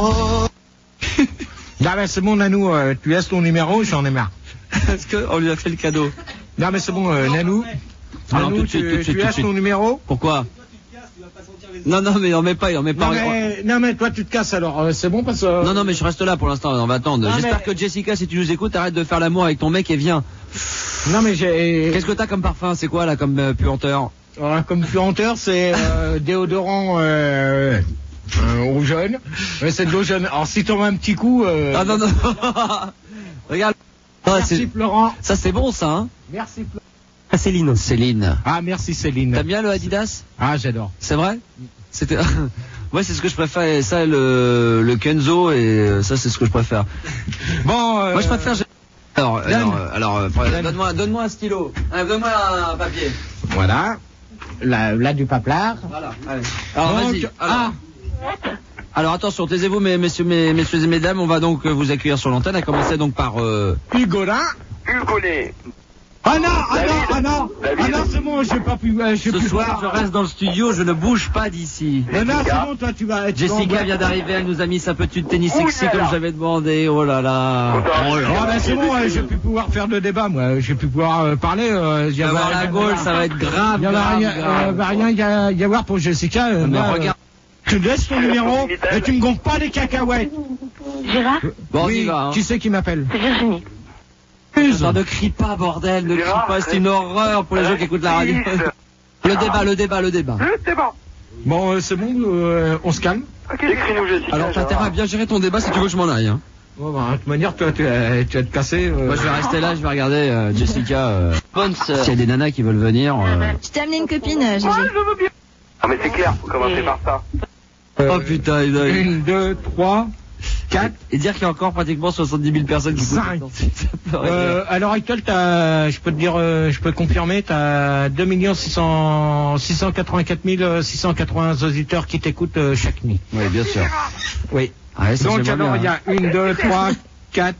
Non mais c'est bon Nanou, tu laisses ton numéro, j'en ai marre. Est-ce qu'on lui a fait le cadeau? Non mais c'est bon Nanou. Alors, Nanou, tu laisses ton numéro? Pourquoi? Non, mais il en met pas. Non mais toi tu te casses alors, c'est bon parce que... Non, mais je reste là pour l'instant, on va attendre. J'espère que Jessica, si tu nous écoutes, arrête de faire l'amour avec ton mec et viens. Non mais j'ai... Qu'est-ce que t'as comme parfum? C'est quoi là comme puanteur? Comme puanteur, c'est déodorant au jaune. C'est de l'eau jaune. Alors si t'en mets un petit coup... Ah non. Regarde. Merci Florent. Ça c'est bon ça, hein? Merci Florent. Ah, Céline. Ah merci Céline. T'aimes bien le Adidas? Ah j'adore. C'est vrai? C'était... Ouais, c'est ce que je préfère. Et ça, le Kenzo, et ça, c'est ce que je préfère. Bon, moi je préfère... Alors, donne-moi un stylo. Donne-moi un papier. Voilà. Là du paplard. Voilà. Allez. Alors vas-y. Alors attention, taisez-vous messieurs et mesdames, on va donc vous accueillir sur l'antenne, à commencer donc par Hugolin. Hugolé. Ah non, c'est bon, j'ai pas pu. Ce soir, je reste dans le studio, je ne bouge pas d'ici. Non, c'est bon, toi tu vas. Jessica vient d'arriver, elle nous a mis sa petite tennis sexy comme j'avais demandé. Oh là là. C'est bon, j'ai pu pouvoir faire de débat, moi. J'ai pu pouvoir parler. Il va avoir la Gaule, ça va être grave. Il va rien y avoir pour Jessica. Mais regarde. Tu laisses ton numéro et tu me gonfles pas des cacahuètes. Gérard? Bon, oui, on y va. Qui c'est qui m'appelle? C'est Virginie. Non, ne crie pas, bordel, ne crie pas, c'est une horreur pour les gens qui écoutent la radio. Le débat. Bon, c'est bon, on se calme. Ok, écris-nous Jessica. Alors, t'as intérêt à bien gérer ton débat si tu veux que je m'en aille, hein. Bon, de toute manière, toi, tu vas te casser. Moi, je vais rester là, je vais regarder Jessica. Bonne sœur. S'il y a des nanas qui veulent venir. Je t'ai amené une copine, Gégé. Ah mais c'est clair, faut commencer par ça. Oh putain, 1, 2, 3, 4. Et dire qu'il y a encore pratiquement 70 000 personnes qui 5. À l'heure actuelle, je peux te dire, je peux confirmer, t'as 2 684 680 auditeurs qui t'écoutent chaque nuit. Oui, bien sûr. Oui. Ah, ça, donc alors, il y a 1, 2, 3, 4,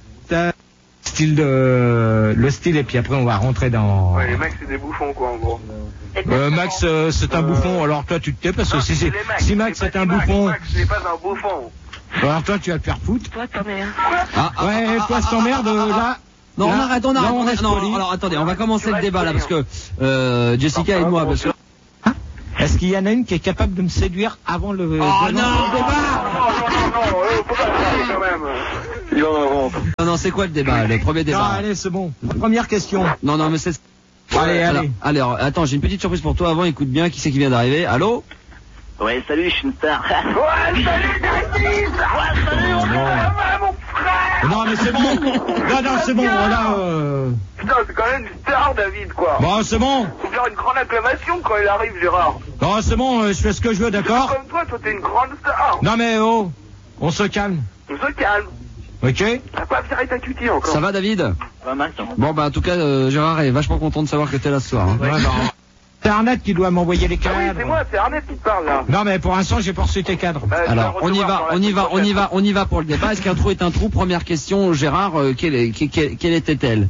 le style, et puis après on va rentrer dans... Ouais, les mecs c'est des bouffons quoi en gros. Max, c'est un bouffon, alors toi tu te tais parce que si Max c'est un bouffon... Max n'est pas un bouffon. Alors toi tu vas te faire foutre. Toi, t'emmerdes. Ouais, toi je t'emmerde là. Non, on arrête. Non, poli. alors attendez, on va commencer le débat là parce que Jessica et moi, parce que... Est-ce qu'il y en a une qui est capable de me séduire avant le... Oh non, faut pas faire quand même. Il en invente. Non, c'est quoi le débat, le premier débat? Non, allez, c'est bon. Première question. Non, mais c'est... Allez. Alors, attends, j'ai une petite surprise pour toi avant, écoute bien, qui c'est qui vient d'arriver? Allô? Ouais, salut, je suis une star. Ouais, salut David. Ouais, salut, on est mon frère. Non, mais c'est bon. Non, c'est bon, voilà. Putain, c'est quand même une star, David, quoi. Bon, c'est bon. Faut faire une grande acclamation quand il arrive, Gérard. Non, c'est bon, je fais ce que je veux, d'accord? Comme toi t'es une grande star. Non, mais on se calme. On se calme. Ok? T'as pas viré ta cutie encore. Ça va, David? Pas mal, ça. Bon, bah, en tout cas, Gérard est vachement content de savoir que t'es là ce soir. Hein. Ouais, c'est Arnett qui doit m'envoyer les cadres. Ah oui, c'est moi, c'est Arnett qui te parle, là. Non, mais pour l'instant, j'ai pas reçu tes cadres. Alors, on y va pour le débat. Est-ce qu'un trou est un trou? Première question, Gérard, quelle était-elle?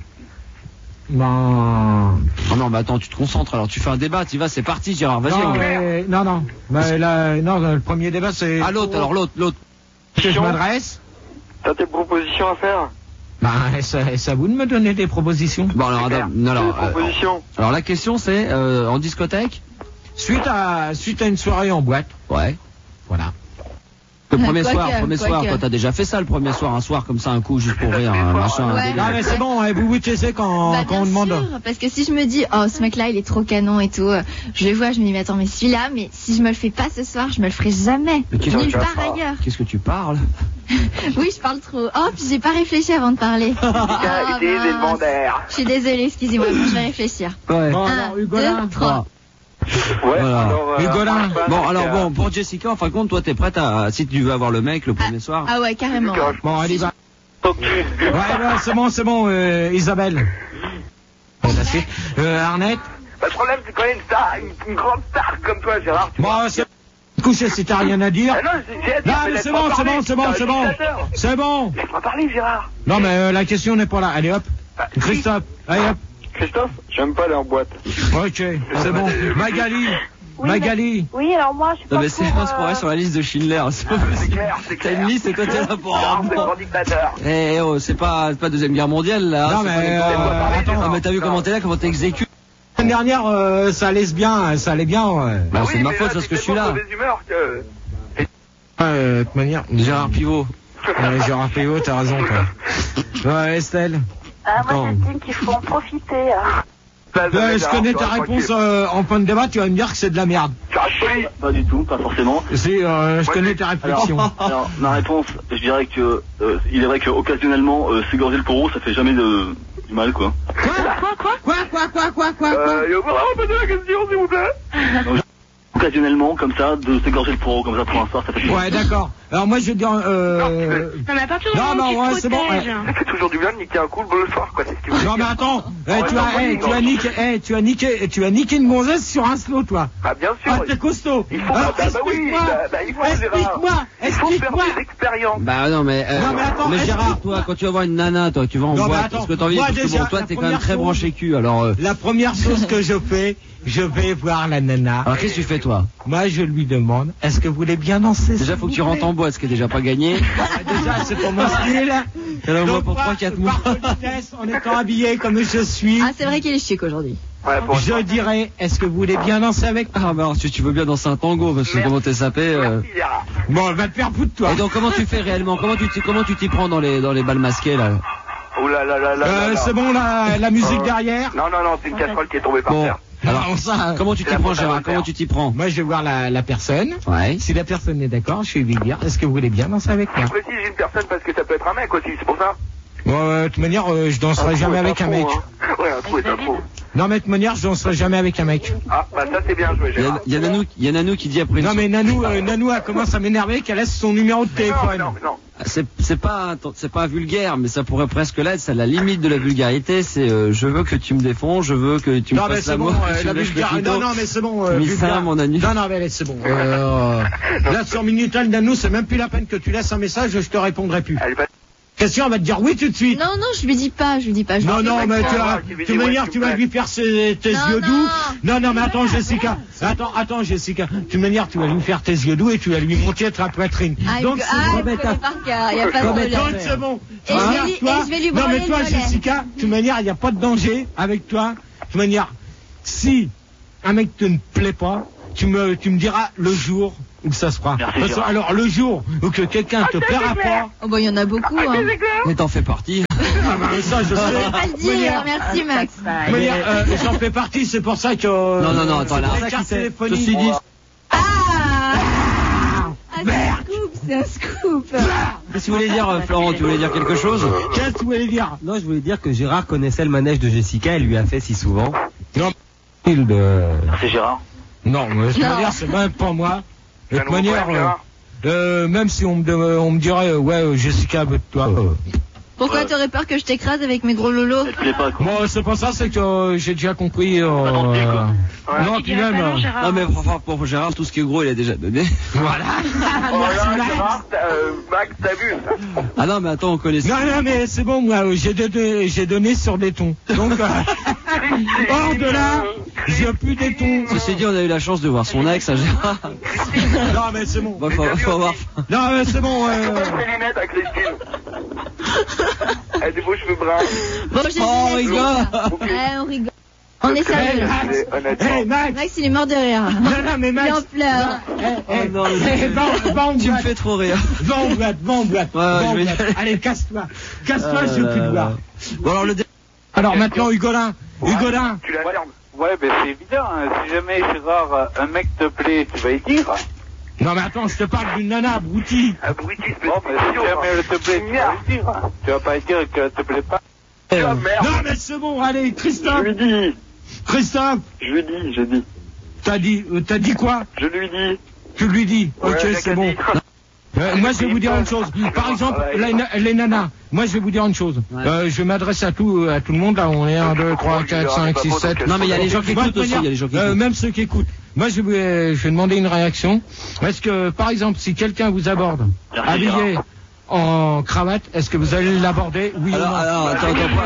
Ben... Oh non, mais attends, tu te concentres, alors tu fais un débat, tu vas, c'est parti, Gérard, vas-y. Non. Mais là, le premier débat, c'est... Ah, l'autre. Que je m'adresse. T'as tes propositions à faire? Ben, c'est à vous de me donner des propositions. Bon, alors, propositions. Alors, la question, c'est, en discothèque? Suite à une soirée en boîte. Ouais. Voilà. Le premier soir, toi t'as déjà fait ça le premier soir, un soir comme ça, un coup juste pour rire, un machin. Ouais. Un délire. Non mais c'est bon, vous taisez quand on demande. Sûr, parce que si je me dis, oh ce mec-là il est trop canon et tout, je le vois, je me dis mais attends mais celui-là, mais si je me le fais pas ce soir, je me le ferai jamais. Nulle part ailleurs. Qu'est-ce que tu parles? Oui, je parle trop. Oh puis j'ai pas réfléchi avant de parler. Des éléments d'air. Je suis désolée, excusez-moi, bon, je vais réfléchir. Ouais. Bon, 1, 2, 3. Ouais, Voilà. alors... Hugolin. Bon, pour Jessica, en fin de compte, toi t'es prête à, si tu veux avoir le mec le premier soir. Ah ouais, carrément. Bon, elle y va. Ok. Ouais, c'est bon, Isabelle. Arnett. Le problème, c'est quand même une star, une grande star comme toi, Gérard. Bon, c'est couché si t'as rien à dire. Ah non, Non, mais c'est bon. C'est bon. Laisse-moi parler, Gérard. Non, mais la question n'est pas là. Allez hop. Christophe, allez hop. Christophe, j'aime pas aller en boîte. Ok, c'est bon. Magali. Oui, Magali. Oui, alors moi, je suis pas Non mais c'est pour, on se croirait sur la liste de Schindler. C'est pas possible. T'as une liste et toi t'es là pour. C'est le grand dictateur. Eh oh, c'est pas deuxième guerre mondiale là. Non, c'est mais, pas attends. Ah, mais t'as vu comment t'es là, comment t'exécutes. L'année dernière, ça allait bien, Bah, c'est de ma faute parce que je suis là. De toute manière, Gérard Pivot. Gérard Pivot, t'as raison, toi. Ouais, Estelle. Ah, moi, j'estime qu'il faut en profiter. Je connais ta réponse en fin de débat, tu vas me dire que c'est de la merde. Pas du tout, pas forcément. Je connais ta réflexion. Alors, ma réponse, je dirais que il est vrai qu'occasionnellement, s'égorger le poro, ça fait jamais du mal, quoi. Quoi Il faut vraiment poser la question, s'il vous plaît. Occasionnellement, comme ça, de s'égorger le poro, comme ça, pour un soir, ça fait Ouais, d'accord. Alors moi, je veux dire... Non, mais à partir du moment où tu te c'est bon. protèges. Ça fait toujours du bien de niquer un coup le soir, quoi, c'est ce que vous Non, mais attends, tu as niqué une gonzesse sur un slow, toi. Ah, bien sûr. Ah, t'es costaud. Il faut, Explique-moi. Des expériences. Bah non mais attends, mais Gérard, toi quand tu vas voir une nana, toi tu vas en Non, mais boîte attends, parce que t'as envie, moi, parce que déjà, bon toi la t'es quand même première très chose- branché cul alors. La première chose que je fais, je vais voir la nana. Alors qu'est-ce que tu fais toi? Moi, je lui demande, est-ce que vous voulez bien danser? Déjà faut que tu rentres en boîte, ce qui est déjà pas gagné. Déjà, c'est pour mon style. Alors moi Donc, pour moi, 3-4 mois. par politesse, en étant habillé comme je suis, Ah, c'est vrai qu'il est chic aujourd'hui. je dirais, est-ce que vous voulez bien danser avec? Ah bah alors si tu veux bien danser un tango parce que comment t'es sapé. Bon, va te faire foutre, toi. Et donc comment tu fais réellement? Comment tu t'y prends dans les balles masquées là? Oh là là là là. C'est bon, la musique derrière? Non, c'est une casserole qui est tombée par Bon. terre. Alors ça, comment tu t'y prends Gérard? Comment tu t'y prends? moi, je vais voir la personne. Ouais. Si la personne est d'accord, je vais lui dire, est-ce que vous voulez bien danser avec moi? Je précise une personne parce que ça peut être un mec aussi, c'est pour ça. Bon, de toute manière, je danserai jamais avec un mec. Ouais, un trou est un trou. Non, mais de toute manière, je danserai jamais avec un mec. Ah, bah ça c'est bien joué, Gérard. Il y a Nanou qui dit après. Non, mais Nanou, elle commence à m'énerver qu'elle laisse son numéro de téléphone. Non. C'est pas vulgaire, mais ça pourrait presque l'être. C'est la limite de la vulgarité. C'est je veux que tu me défonds, je veux que tu me Non, mais fasses c'est l'amour. bon, que tu la me lèches le vulgarité. clito. Non, mais c'est bon. Tu m'y seins, mon Nanu. Non, mais c'est bon. Là, sur Minitel, Nanou, c'est même plus la peine que tu laisses un message, je te répondrai plus. Question, elle va te dire oui tout de suite. Non, je lui dis pas. Non, mais tu vas lui faire tes yeux doux. Non, mais attends, Jessica. Attends, Jessica. Tu vas lui faire tes yeux doux et tu vas lui monter ta poitrine. Donc, il connaît par cœur, il n'y a pas de problème. Donc, c'est bon. Et je vais lui Non, branler mais toi, le mollet. Jessica, de toute manière, il n'y a pas de danger avec toi. De toute manière, si un mec te ne plaît pas, tu me diras le jour où ça se fera. Merci, Alors, le jour où que quelqu'un te plaira pas. Oh, bah, il y en a beaucoup, hein. Mais t'en fais partie. Ah, bah, ça, je Je vais sais. pas le dire, merci, Max. J'en fais partie, c'est pour ça que. Non, attends, là. Ceci dit. C'est un scoop. Qu'est-ce que tu voulais dire, Florent? Tu voulais dire quelque chose? Qu'est-ce que tu voulais dire? Non, je voulais dire que Gérard connaissait le manège de Jessica et lui a fait si souvent. Non. C'est Gérard. Non, mais de toute manière, c'est même pas moi. De toute manière, même si on me dirait, ouais, Jessica, toi. Pourquoi t'aurais peur que je t'écrase avec mes gros lolos? Ça te plaît pas, quoi. Moi, c'est pas ça, c'est que j'ai déjà compris. Non, puis même. Non, mais enfin, pour Gérard, tout ce qui est gros, il a déjà donné. Voilà. Oh là, Gérard, Max, t'as vu? Ah non, mais attends, on connaît ça. Non, mais c'est bon, moi, j'ai donné sur des tons. Donc, hors de là, j'ai plus des tons. Ceci dit, on a eu la chance de voir son ex, à Gérard. Non, mais c'est bon. Bon, faut avoir. Non, mais c'est bon. Ses lunettes à Christine. Elle a des beaux cheveux bruns. Bon, j'ai on rigole. On rigole. On est sérieux. Hey, Max. Max, il est mort de rire. Non, mais Max. Il en pleure. Va en Tu me boîte. fais trop rire. Va en boîte. je vais y aller. Allez, casse-toi. Casse-toi, je veux plus te voir. Bon, alors Alors maintenant, Hugolin. Tu la fermes. Ouais, ben c'est évident. Si jamais, Gérard, un mec te plaît, tu vas y dire. Non, mais attends, je te parle d'une nana abrutie. Abruti, Bon, ben si jamais elle te plaît, tu vas y dire. Tu vas pas y dire qu'elle te plaît pas. Merde. Non, mais c'est bon, allez, Christophe. Je lui dis. Christophe, Je dis. t'as dit quoi? Je lui dis. Tu lui dis. Ouais, Ok, c'est bon. Moi, je vais vous dire une chose. Par exemple, les nanas. Moi, je vais vous dire une chose. Je m'adresse à tout le monde. Là, on est 1, 2, 3, 4, 5, 6, 7. Non, mais il y a les gens qui écoutent aussi. Il y a les gens qui écoutent. Même ceux qui écoutent. Moi, je vais demander une réaction. Est-ce que, par exemple, si quelqu'un vous aborde, habillé en cravate. Est-ce que vous allez l'aborder? Oui ou non? Alors, attends,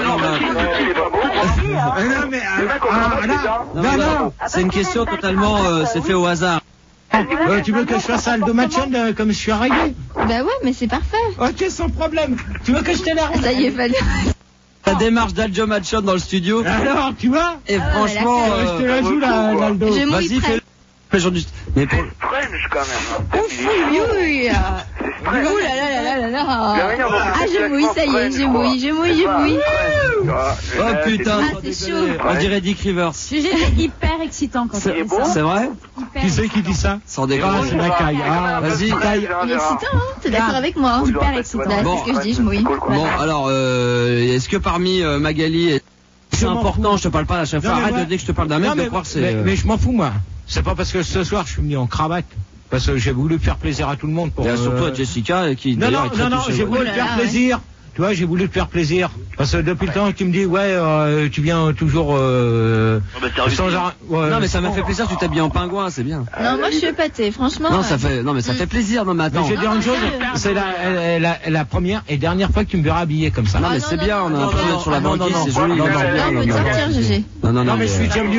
non, c'est une question totalement, c'est fait au hasard. Tu veux que je fasse Aldo Machon comme je suis arrivé? Bah ouais, mais c'est parfait. Ok, sans problème. Tu veux que je t'aide à Ça y est, Fabien. La démarche d'Aldo Machon dans le studio. Alors, tu vois? Et franchement, je te la joue là, Aldo. Vas-y, fais-le. Mais pour... French quand même. Oui. Ouh là là là là là. Ah, je mouille, ça y est, je mouille. Oh putain, c'est chaud. On dirait Dick Rivers. J'étais hyper excitant quand tu dis ça. C'est vrai? Qui c'est qui dit ça? Sans déconner. C'est la caille. Vas-y, caille. Il est excitant, hein? T'es d'accord avec moi? Hyper excitant. C'est ce que je dis, je mouille. Bon, alors, est-ce que parmi Magali, c'est important, je te parle pas à chaque fois, arrête de dire que je te parle d'un mec, de croire que c'est... Mais je m'en fous, moi. C'est pas parce que ce soir je suis venu en cravate. Parce que j'ai voulu faire plaisir à tout le monde. Pour, et surtout à Jessica qui... Non, j'ai voulu faire plaisir. Tu vois, j'ai voulu te faire plaisir. Parce que depuis le temps que tu me dis, ouais, tu viens toujours... sans non, mais ça m'a fait plaisir, tu t'habilles en pingouin, c'est bien. Non, moi je suis épatée, franchement. Non, ça fait... Non, mais ça fait plaisir, non, mais attends. Mais je vais dire une chose, c'est la première et dernière fois que tu me verras habillé comme ça. Non, mais c'est bien, on a un peu sur la banquise, c'est joli. Non, mais sortir, GG. Non, mais je suis déjà venu...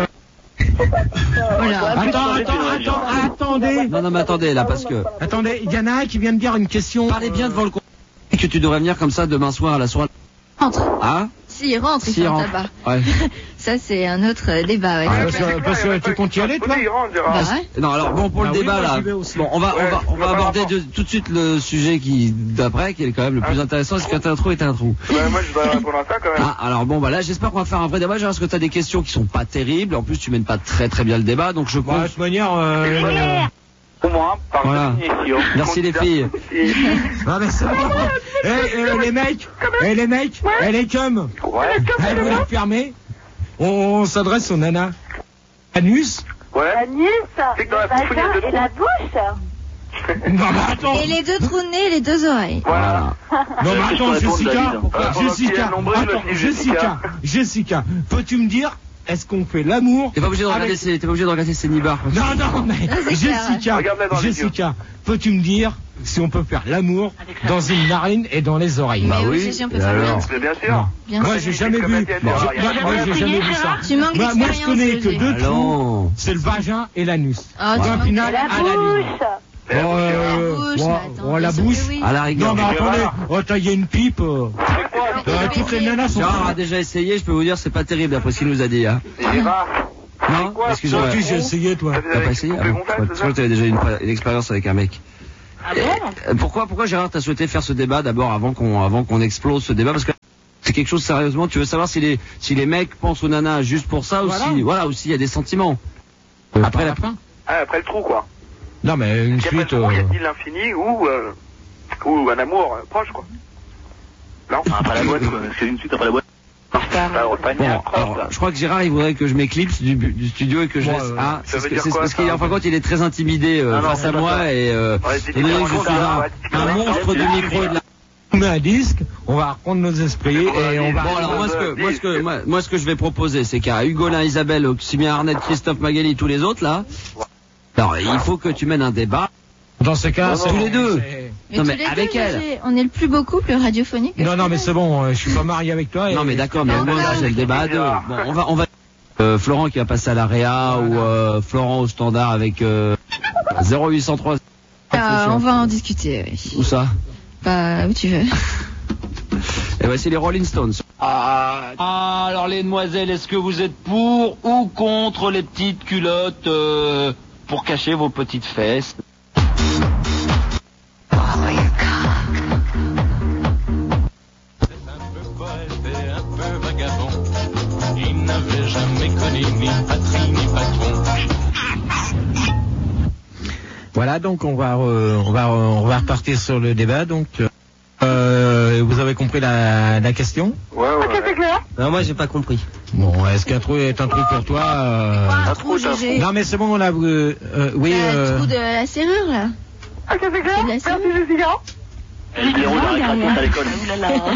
Attendez. Non, mais attendez, là, parce que... Attendez, il y en a un qui vient de dire une question... Parlez bien devant le con... que tu devrais venir comme ça demain soir à la soirée. Rentre. Ah? S'il rentre, il fait un tabac. Ouais. Ça, c'est un autre débat, ouais. Parce que tu comptes y aller, toi? Bah ouais. Non, alors bon, pour le débat, là, bon, on va aborder tout de suite le sujet d'après, qui est quand même le plus intéressant. Est-ce qu'un trou est un trou? Moi, je dois répondre à ça, quand même. Ah, alors bon, bah là, j'espère qu'on va faire un vrai débat. Parce que t'as des questions qui sont pas terribles. En plus, tu mènes pas très bien le débat, donc je compte... De toute manière, Pour moi, par définition. Merci les filles. Non, mais c'est bon. Les mecs, les chums. Allez, vous la fermez. On s'adresse aux nanas. Anus. Ouais. Anus, C'est que dans la le bouche, il y a vagin deux et la bouche. Non, mais attends. Et les deux trous de nez et les deux oreilles. Voilà. Non, mais attends, Jessica, peux-tu me dire, est-ce qu'on fait l'amour? T'es pas obligé de regarder ses nibards. Non, mais Jessica, peux-tu me dire si on peut faire l'amour dans une narine et dans les oreilles? Bah oui, on peut faire l'amour. Bien sûr. Moi, j'ai jamais vu. J'ai jamais vu ça. Tu manques d'expérience. Moi, je connais que deux trous. C'est le vagin et l'anus. Point final à la ligne. La bouche. À la rigueur. Non, mais attendez, il y a une pipe. Toutes les nanas sont... Gérard a déjà essayé, je peux vous dire, c'est pas terrible après ce qu'il nous a dit. Hein. Non, excuse-moi. J'ai essayé, toi. T'as pas essayé? Je crois que t'avais déjà une expérience avec un mec. Pourquoi Gérard t'as souhaité faire ce débat d'abord avant qu'on explose ce débat? Parce que c'est quelque chose sérieusement, tu veux savoir si les mecs pensent aux nanas juste pour ça ou s'il y a des sentiments. Après la fin? Après le trou, quoi. Non, mais une suite... y a-t-il l'infini ou un amour proche, quoi? Non, après la boîte, quoi. C'est une suite après la boîte. Bon, alors, je crois que Gérard il voudrait que je m'éclipse du studio et que je laisse. C'est parce qu'en fin de compte il est très intimidé face à moi et je suis un monstre du micro et de la... On met un disque, on va reprendre nos esprits et on va... Bon alors moi ce que je vais proposer c'est qu'à Hugolin, Isabelle, Oxymien, Arnett, Christophe, Magali, tous les autres là, alors il faut que tu mènes un débat. Dans ce cas, tous les deux. Mais non, mais avec elle. On est le plus beau couple radiophonique. Non, mais c'est bon, je suis pas marié avec toi. Non, mais d'accord, mais au moins là, j'ai le débat à deux. Bon, on va. Florent qui va passer à la Réa ou Florent au standard avec 0803. On va en discuter, oui. Où ça? Bah, où tu veux. Et voici les Rolling Stones. Alors les demoiselles, est-ce que vous êtes pour ou contre les petites culottes pour cacher vos petites fesses? Voilà, donc on va repartir sur le débat. Donc, vous avez compris la question? Ouais. C'est clair. Non, moi j'ai pas compris. Bon, est-ce qu'un trou est un truc pour toi? Un trou, GG. Non, mais c'est bon, là, oui. Le trou de la serrure, là. Ok, c'est clair. Merci, Jessica. Les héros de la récréation à l'école.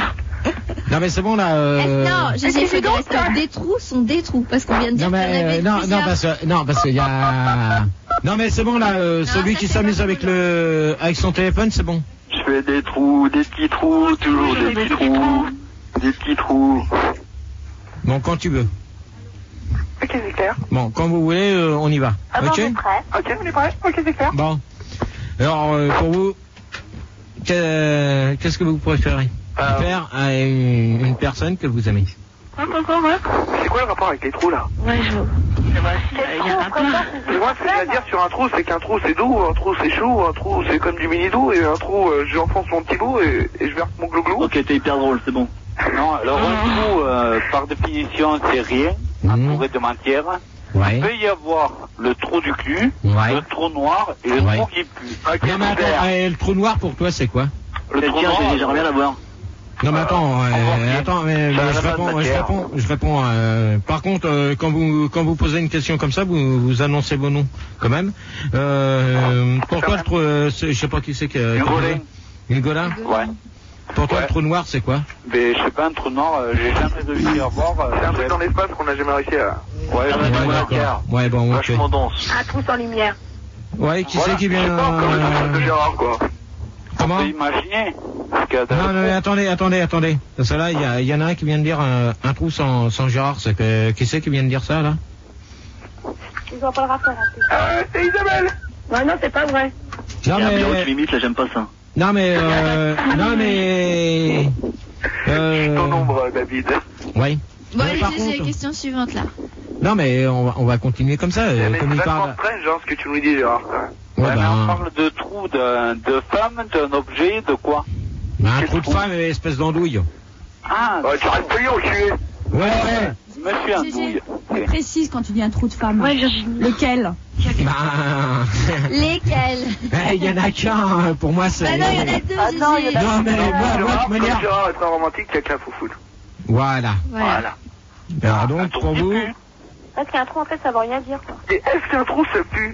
Non mais c'est bon là. Non, j'ai fait des restes. Des trous sont des trous parce qu'on vient de dire Non mais qu'il y en avait plusieurs. parce qu'il y a. Non mais c'est bon là. Celui qui s'amuse avec son téléphone, c'est bon. Je fais des trous, des petits trous, toujours des petits trous, des petits trous. Bon, quand tu veux. Ok, c'est clair. Bon, quand vous voulez, on y va. Ah bon, Ok. on est prêt. Ok, on est prêt. Ok, c'est clair. Bon. Alors pour vous, qu'est-ce que vous préférez faire à une personne que vous aimez? C'est quoi le rapport avec les trous là? Ouais, je vois. C'est vrai, il y en a plein. Moi, ce que j'ai à dire sur un trou, c'est qu'un trou c'est doux, un trou c'est chaud, un trou c'est comme du mini-doux, et un trou, j'enfonce mon petit bout et je verse mon glou-glou. Ok, t'es hyper drôle, c'est bon. Non, alors un trou, par définition, c'est rien, entouré de matière. Ouais. Il peut y avoir le trou du cul, Ouais. le trou noir et le Ouais. trou qui pue. Non mais attends, le trou noir pour toi c'est quoi? Le trou noir, j'aimerais bien l'avoir. Non mais attends, mais je réponds. Par contre, quand vous posez une question comme ça, vous annoncez vos noms quand même. Pourquoi le trou, je sais pas qui c'est qui. Une Golin. Ouais. Pour toi, le trou noir, c'est quoi? Mais je sais pas, un trou noir, j'ai jamais réussi à voir. C'est un truc dans l'espace qu'on n'a jamais réussi à... Ouais, d'accord. Ouais, bon, ok. Vachement dense. Un trou sans lumière. Ouais, qui c'est qui vient... Comme le truc de Gérard, quoi. Comment? On peut imaginer. Non, mais attendez. Parce que là, il y en a un qui vient de dire un trou sans Gérard. C'est que, qui c'est qui vient de dire ça, là? Ils ont pas le rapport en plus. C'est Isabelle. Ouais, non, c'est pas vrai. Non, mais... tu limites, là, j'aime pas ça. Non, mais... Ton ombre, David. Oui. Bon, Mais allez, par j'ai contre- la question suivante là. Non, mais on va continuer comme ça. Mais Comme c'est il vachement parle... strange, genre, ce que tu nous dis, Gérard. Ouais, Ouais, mais on ben... parle de trou, de femme, d'un objet, de quoi? Un trou de femme, espèce d'andouille. Ah, Ouais, tu restes payé, enculé. Ouais. monsieur Andouille. C'est précise quand tu dis un trou de femme. Ouais, Lequel? Bah... Lesquels? Il y en a qu'un, pour moi, c'est... Bah non, il y en a deux, Ah non, il y en a- Non, mais moi, de toute manière... Gérard est un romantique, quelqu'un foufoule. Voilà. Voilà. Alors donc, pour vous... Parce qu'un trou, en fait, ça veut rien dire, quoi. Et est-ce qu'un trou, ça pue?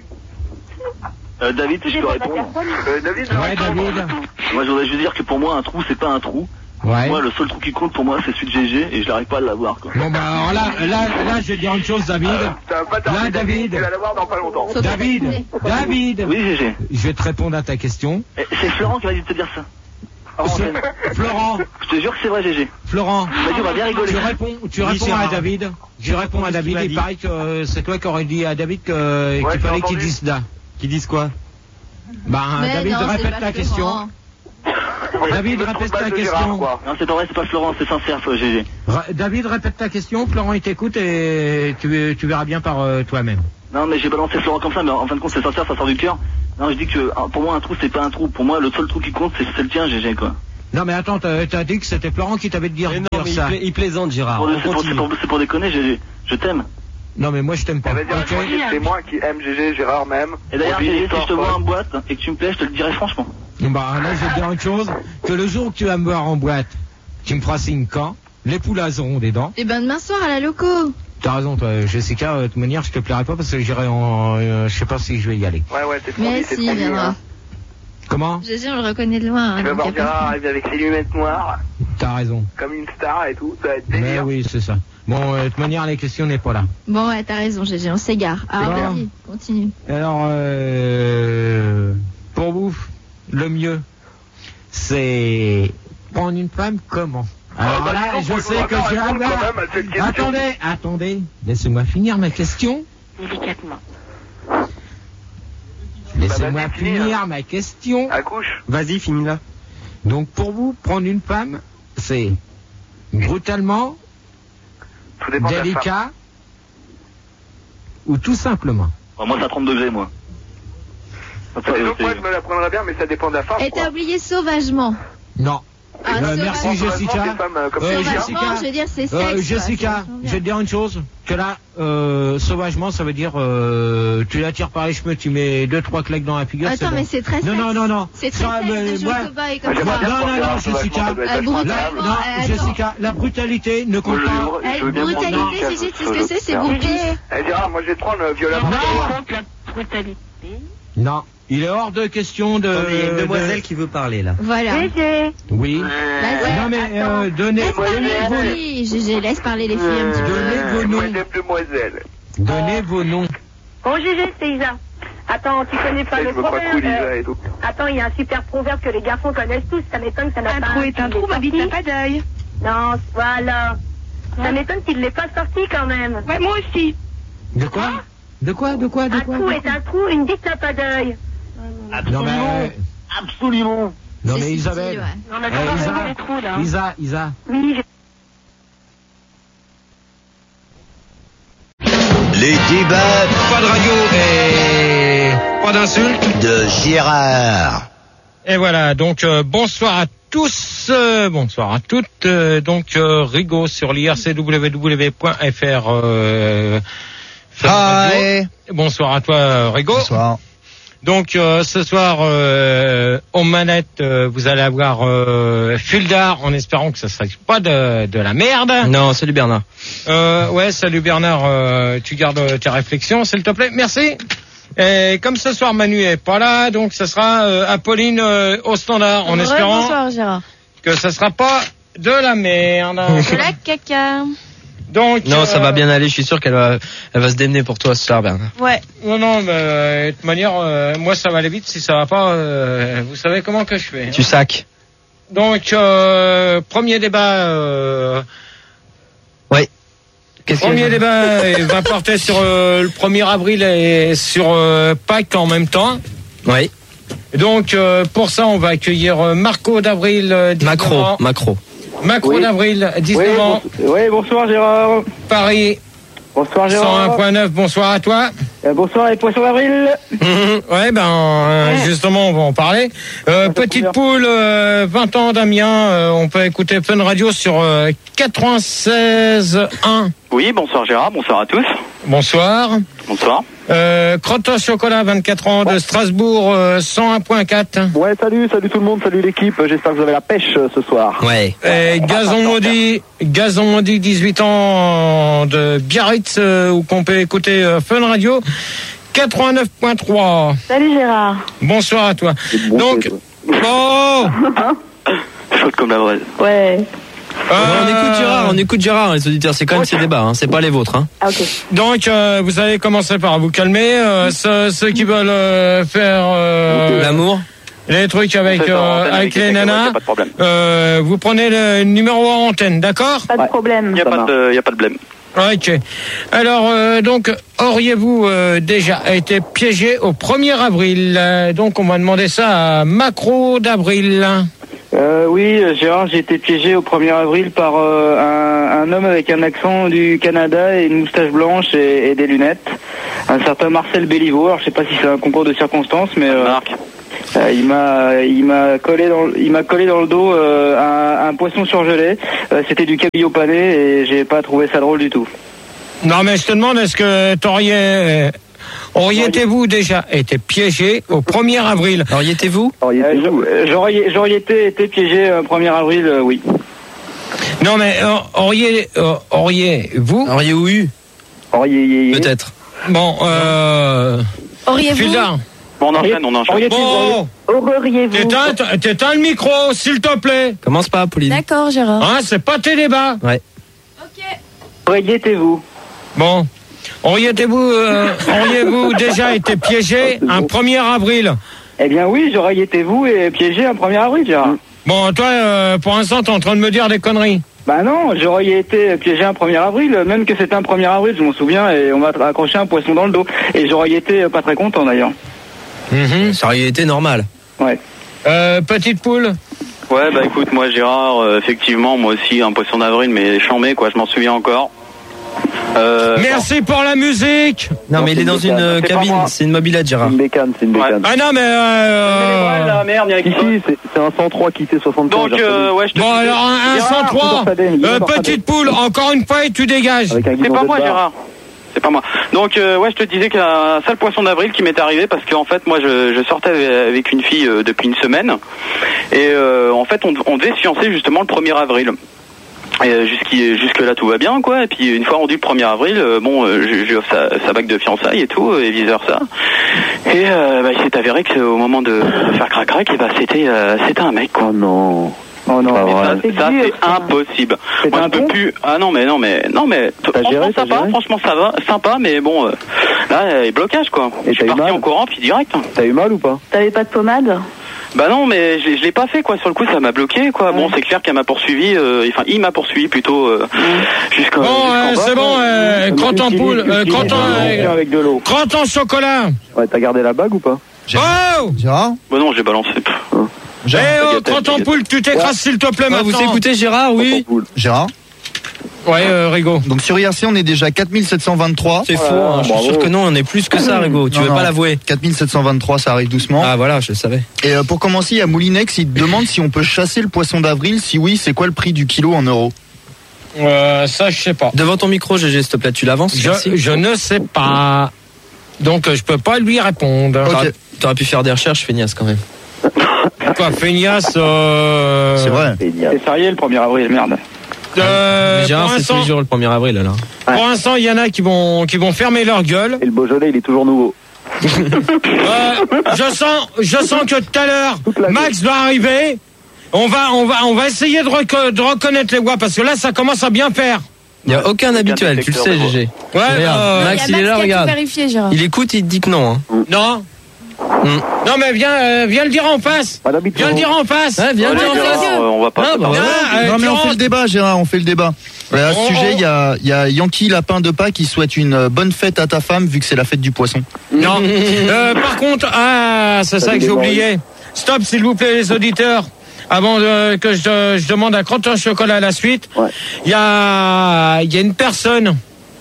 David, si je peux répondre. David, Ouais, David. Moi, je voudrais juste dire que pour moi, un trou, c'est pas un trou. Ouais. Moi, le seul trou qui compte pour moi, c'est celui de GG et je n'arrive pas à l'avoir, quoi. Bon, bah, alors là, je vais dire une chose, David. Ça va pas tarder, Là, David. Tu vas l'avoir dans pas longtemps. David. Oui, GG. Je vais te répondre à ta question. C'est Florent qui m'a dit de te dire ça. Florent. Je te jure que c'est vrai, GG. Florent. Il m'a dit, on va bien rigoler. Tu réponds à David. Je réponds à David. Il paraît que c'est toi qui aurais dit à David qu'il fallait qu'il dise da. Qui disent quoi? Bah, Mais David, non, c'est répète pas ta Florent. question. David, répète ta question. Non, c'est pas vrai, c'est pas Florent, c'est sincère, toi, GG. David, répète ta question. Florent, il t'écoute et tu verras bien par toi-même. Non, mais j'ai balancé Florent comme ça, mais en fin de compte, c'est sincère, ça sort du cœur. Non, je dis que pour moi, un trou, c'est pas un trou. Pour moi, le seul trou qui compte, c'est le tien, GG, quoi. Non, mais attends, t'as dit que c'était Florent qui t'avait dit dire ça. Il plaisante, Gérard. C'est pour déconner, GG. Je t'aime. Non, mais moi, je t'aime pas. Ça veut dire que c'est moi qui aime GG, Gérard même. Et d'ailleurs, Oublie GG, si l'histoire, je te vois quoi. en boîte et que tu me plais, je te le dirai franchement. Bah, là, je vais te dire une chose. Que le jour où tu vas me voir en boîte, tu me feras signe quand les poules auront des dents. Et ben demain soir à la loco. T'as raison, toi, Jessica, de toute manière, je te plairai pas parce que j'irai en... je sais pas si je vais y aller. Ouais, t'es Mais c'est si, il viendra. hein. Comment? Jésus, on le reconnaît de loin. Tu vas donc voir y a pas de Gérard problème. arriver avec ses lunettes noires, T'as raison. comme une star et tout, ça va être Mais délire. oui, c'est ça. Bon, de toute manière, les questions n'est pas là. Bon, ouais, t'as raison, Gégé, on s'égare. Alors, Bon. vas-y, continue. Alors, pour vous, le mieux, c'est prendre une femme comment? Alors là, je sais que j'ai un... Attendez, laissez-moi finir ma question. Délicatement. Laissez-moi finir ma question. Accouche. Vas-y, finis-la. Donc, pour vous, prendre une femme, c'est brutalement, Tout dépend de la femme. délicat, ou tout simplement. Moi, c'est à 30 degrés, moi. Donc moi je me la prendrais bien, mais ça dépend de la femme. Et t'as oublié sauvagement. Non. Ah, Merci sauvagement. Jessica. Des femmes, comme ça. Sauvagement, je veux dire, c'est sexe. Jessica, quoi, je vais te dire une chose, que là, sauvagement, ça veut dire, tu la tires par les cheveux, tu mets 2-3 claques dans la figure. Attends, c'est mais bon. c'est très sexe. Non. C'est très Ça, sexe mais de jouer moi- au cow-boy comme J'aimerais ça. bien Non, prendre non, un sauvagement, Jessica. ça doit être Ah, vachement brutalement. agréable. Attends. Jessica, la brutalité ne compte pas. Je veux bien prendre Brutalité, un Gégé, tu sais ce casse- que c'est goupille. Eh Gérard, moi je vais te prendre violemment. Non. toi. Contre la brutalité. Non. Il est hors de question de... Il y a une demoiselle qui veut parler, là. Voilà. Gégé. Oui. Non, mais donnez... Laisse parler les filles, Gégé, laisse parler les filles un petit peu. Donnez vos noms. Demoiselle. Donnez vos noms. Bon, Gégé, c'est Isa. Attends, tu connais pas Je le me crois cool, proverbe Isa et tout. Attends, il y a un super proverbe que les garçons connaissent tous. Ça m'étonne que ça n'a pas... Un trou est un trou, ma vie n'a pas d'œil. Non, voilà. Ça m'étonne qu'il ne l'ait pas sorti quand même. Ouais, moi aussi. De quoi? De quoi? Un trou est un trou, une bite n'a pas d'œil. Non, mais... Absolument. Non, mais C'est Isabelle... subtil, ouais. On a pas vraiment les trous, là. Isa. Oui, Les débats Pas de radio et pas d'insultes. de Gérard. Et voilà, donc bonsoir à tous, bonsoir à toutes. Donc Rigaud sur l'ircww.fr. Hi. Bonsoir à toi Rigaud. Bonsoir. Donc ce soir aux manettes vous allez avoir Fuldar en espérant que ça serait pas de la merde. Non, salut Bernard. Ouais, salut Bernard, tu gardes tes réflexions s'il te plaît. Merci. Et comme ce soir Manu est pas là, donc ça sera Apolline au standard en espérant Bonsoir Gérard. que ça sera pas de la merde. De la caca. Donc Non, ça va bien aller, je suis sûr qu'elle va se démener pour toi ce soir, Bernard. Ouais. Non, mais de toute manière, moi ça va aller vite. Si ça va pas, vous savez comment que je fais. Tu sacs. Donc premier débat. Ouais. Premier débat va porter sur le 1er avril et sur Pâques en même temps. Oui. Donc pour ça, on va accueillir Marco d'Avril. Macro. Macro d'Avril, 19 ans. Oui, bonsoir Gérard. Paris. Bonsoir Gérard. 101.9, bonsoir à toi. Bonsoir les poissons d'avril. Ouais, justement, on va en parler. Petite poule, 20 ans Damien, on peut écouter Fun Radio sur 96.1. Oui, bonsoir Gérard, bonsoir à tous. Bonsoir. Bonsoir. Crotte au chocolat, 24 ans de Strasbourg, 101.4. Ouais, salut tout le monde, salut l'équipe. J'espère que vous avez la pêche ce soir. Ouais. Et Gazon Maudit, 18 ans de Biarritz, où qu'on peut écouter Fun Radio, 89.3. Salut Gérard. Bonsoir à toi. Donc, Chaude comme la braise. Ouais. On écoute Gérard, les auditeurs, c'est quand même ses débats, hein, c'est pas les vôtres. Hein. Ah, ok. Donc, vous allez commencer par vous calmer. Ceux qui veulent faire L'amour. les trucs avec les nanas, vous prenez le numéro en antenne, d'accord? Pas de problème. Il y a pas de blême. Ok. Alors, donc, auriez-vous déjà été piégé au 1er avril? Donc, on va demander ça à Macro d'Avril. Oui, Gérard, j'ai été piégé au 1er avril par un homme avec un accent du Canada et une moustache blanche et des lunettes. Un certain Marcel Béliveau. Alors, je sais pas si c'est un concours de circonstances, mais il m'a collé dans le dos un poisson surgelé. C'était du cabillaud pané et j'ai pas trouvé ça drôle du tout. Non, mais je te demande, est-ce que auriez-vous déjà été piégé au 1er avril? Auriez-vous J'aurais été piégé au 1er avril, oui. Non, mais auriez-vous eu peut-être. Bon, Auriez-vous Fuldar. Bon, on enchaîne. Bon, Auriez-vous t'éteins le micro, s'il te plaît. Commence pas, Pauline. D'accord Gérard. Hein, c'est pas tes débats. Ouais. Ok. Auriez-vous Bon, auriez-vous déjà été piégé un 1er avril? Eh bien oui, j'aurais été vous et piégé un 1er avril, Gérard. Bon, toi, pour l'instant, t'es en train de me dire des conneries. Bah non, j'aurais été piégé un 1er avril, même que c'était un 1er avril, je m'en souviens, et on m'a accroché un poisson dans le dos. Et j'aurais été pas très content d'ailleurs. Ça aurait été normal. Ouais. Petite poule. Ouais, bah écoute, moi Gérard, effectivement, moi aussi, un poisson d'avril, mais chambé, quoi, je m'en souviens encore. Merci pour la musique. Non, mais il est dans une cabine, c'est une mobilette, Gérard. C'est une bécane. Ah non, mais la merde, il y a ici, c'est un 103 qui fait 75. Donc, ouais, je te bon, alors un 103. Petite poule, encore une fois, et tu dégages. C'est pas moi, Gérard. C'est pas moi. Donc, ouais, je te disais qu'il y a un sale poisson d'avril qui m'est arrivé parce qu'en fait, moi, je sortais avec une fille depuis une semaine. Et en fait, on devait se fiancer justement le 1er avril. Jusque là tout va bien quoi, et puis une fois rendu le 1er avril, je lui offre sa bague de fiançailles et tout, et vice versa. Et il s'est avéré qu'au moment de faire crac-crac, c'était un mec quoi. Oh non, ça c'est impossible. Moi je peux plus. Ah non mais franchement ça va, sympa, mais bon là blocage quoi. Et je suis parti en courant puis direct. T'as eu mal ou pas? T'avais pas de pommade? Bah non, mais je l'ai pas fait quoi. Sur le coup, ça m'a bloqué quoi. Bon, c'est clair qu'elle m'a poursuivi. Il m'a poursuivi plutôt jusqu'à. Bon, c'est bon. Crotte en poule, avec de l'eau. Crotte en chocolat. Ouais, t'as gardé la bague ou pas? Oh. Gérard. Bah non, je l'ai balancé. Crotte en poule, tu t'écrases s'il te plaît maintenant. Vous écoutez Gérard, oui. Gérard. Ouais, Rigo. Donc sur IRC, on est déjà 4723. C'est faux, hein, je suis sûr que non, on est plus que ça, Rigo. Tu veux pas l'avouer? 4723, ça arrive doucement. Ah voilà, je le savais. Et pour commencer, il y a Moulinex, il te demande si on peut chasser le poisson d'avril. Si oui, c'est quoi le prix du kilo en euros? Ça, je sais pas. Devant ton micro, GG, s'il te plaît, tu l'avances? Je ne sais pas. Donc, je peux pas lui répondre. Okay. T'aurais pu faire des recherches, feignasse quand même. Quoi, feignasse C'est vrai. C'est férié le 1er avril, merde. Mais Gérard, c'est tous les jours le 1er avril, alors. Pour l'instant, il y en a qui vont fermer leur gueule. Et le Beaujolais, il est toujours nouveau. Je sens que tout à l'heure, Max doit arriver. On va essayer de reconnaître les voix parce que là, ça commence à bien faire. Il n'y a aucun habituel, tu le sais, GG. Ouais, Max, il est là, regarde. Il écoute, il te dit que non. Hein. Non. Non mais viens le dire en face. Viens le dire en face. Ouais, viens le dire en face. On va pas. Non mais on fait le débat, Gérard, on fait le débat. À ce sujet, il y a Yankee Lapin de Pâques qui souhaite une bonne fête à ta femme vu que c'est la fête du poisson. Non. Par contre, c'est ça que j'ai oublié. Stop, s'il vous plaît, les auditeurs. Avant que je demande un crotte en chocolat à la suite, il y a une personne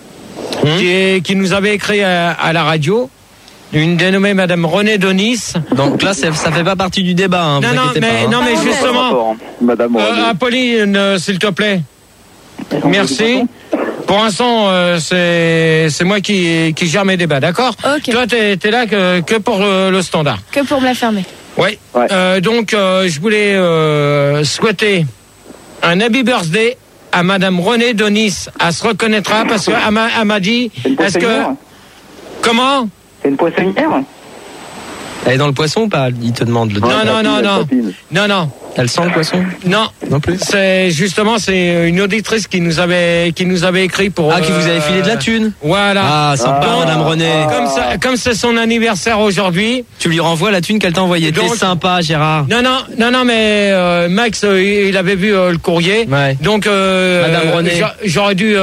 qui nous avait écrit à la radio. Une dénommée Madame Renée Donis. Donc là, ça fait pas partie du débat. Hein, non, mais justement, Apolline, s'il te plaît. Merci. Pour l'instant, c'est moi qui gère mes débats, d'accord? Okay. Toi, t'es là que pour le standard. Que pour me la fermer. Oui. Donc, je voulais souhaiter un happy birthday à Madame Renée Donis. Elle se reconnaîtra parce qu'elle m'a dit. Est-ce que comment? C'est une poissonnière? Elle est dans le poisson ou pas? Il te demande. Non. Elle sent le poisson? Non plus. C'est une auditrice qui nous avait écrit pour. Ah, qui vous avait filé de la thune? Voilà. Ah, sympa, Madame Renée. Comme c'est son anniversaire aujourd'hui. Tu lui renvoies la thune qu'elle t'a envoyée. T'es sympa, Gérard. Non, mais Max, il avait vu le courrier. Ouais. Donc, Madame Renée. j'aurais dû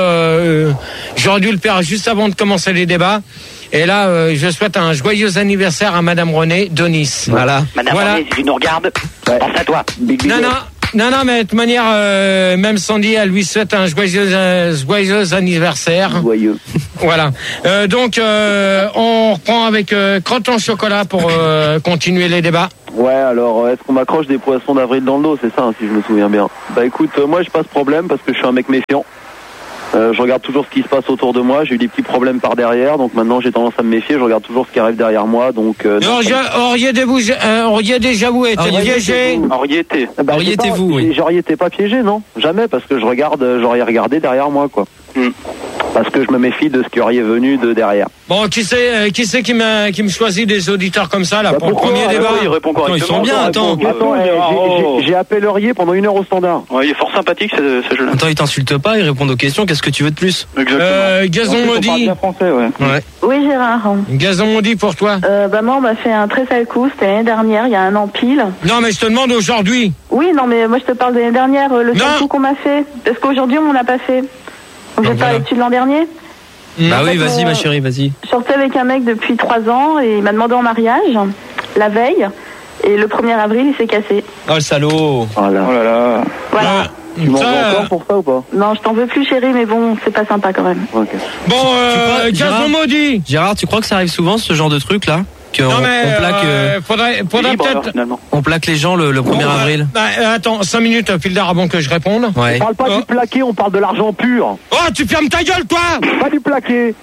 le faire juste avant de commencer les débats. Et là, je souhaite un joyeux anniversaire à Madame Renée Donis. Voilà. Madame Renée, si tu nous regardes, pense à toi. Non, mais de toute manière, même Sandy, elle lui souhaite un joyeux anniversaire. Joyeux. Voilà. Donc, on reprend avec crotte en chocolat pour continuer les débats. Ouais, alors, est-ce qu'on m'accroche des poissons d'avril dans le dos? C'est ça, hein, si je me souviens bien. Bah écoute, moi, j'ai pas ce problème parce que je suis un mec méfiant. Je regarde toujours ce qui se passe autour de moi. J'ai eu des petits problèmes par derrière, donc maintenant j'ai tendance à me méfier. Je regarde toujours ce qui arrive derrière moi. Donc. Auriez déjà vous été piégé? Auriez-vous, oui. J'aurais été pas piégé, non? Jamais, parce que j'aurais regardé derrière moi, quoi. Parce que je me méfie de ce qui aurait venu de derrière. Bon, qui c'est qui me choisit des auditeurs comme ça là pour le premier débat? Il répond correctement. Ils sont bien. Attends, j'ai appelé Laurier pendant 1 heure au standard. Ouais, il est fort sympathique ce jeu-là. Attends, il t'insulte pas, il répond aux questions. Qu'est-ce que tu veux de plus? Exactement. Gazon maudit. Français, ouais. Oui, Gérard. Gazon maudit pour toi. Moi, on m'a fait un très sale coup. C'était l'année dernière, il y a un an pile. Non, mais je te demande aujourd'hui. Oui, non, mais moi, je te parle de l'année dernière, le sale coup qu'on m'a fait. Parce qu'aujourd'hui, on m'en a pas fait. Donc, je parle de l'an dernier. Bah oui, vas-y, ma chérie, vas-y. Je sortais avec un mec depuis 3 ans et il m'a demandé en mariage la veille. Et le 1er avril, il s'est cassé. Oh, le salaud. Oh là là. Voilà. Tu m'en veux encore pour ça ou pas? Non, je t'en veux plus, chérie, mais bon, c'est pas sympa quand même. Okay. Bon, Gazon maudit. Gérard, tu crois que ça arrive souvent, ce genre de truc là? Non, mais faudrait peut-être. On plaque les gens le 1er avril. Attends, 5 minutes, Fildar, avant que je réponde. Ouais. On parle pas du plaqué, on parle de l'argent pur. Oh, tu fermes ta gueule, toi! Pas du plaqué.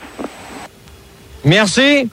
Merci.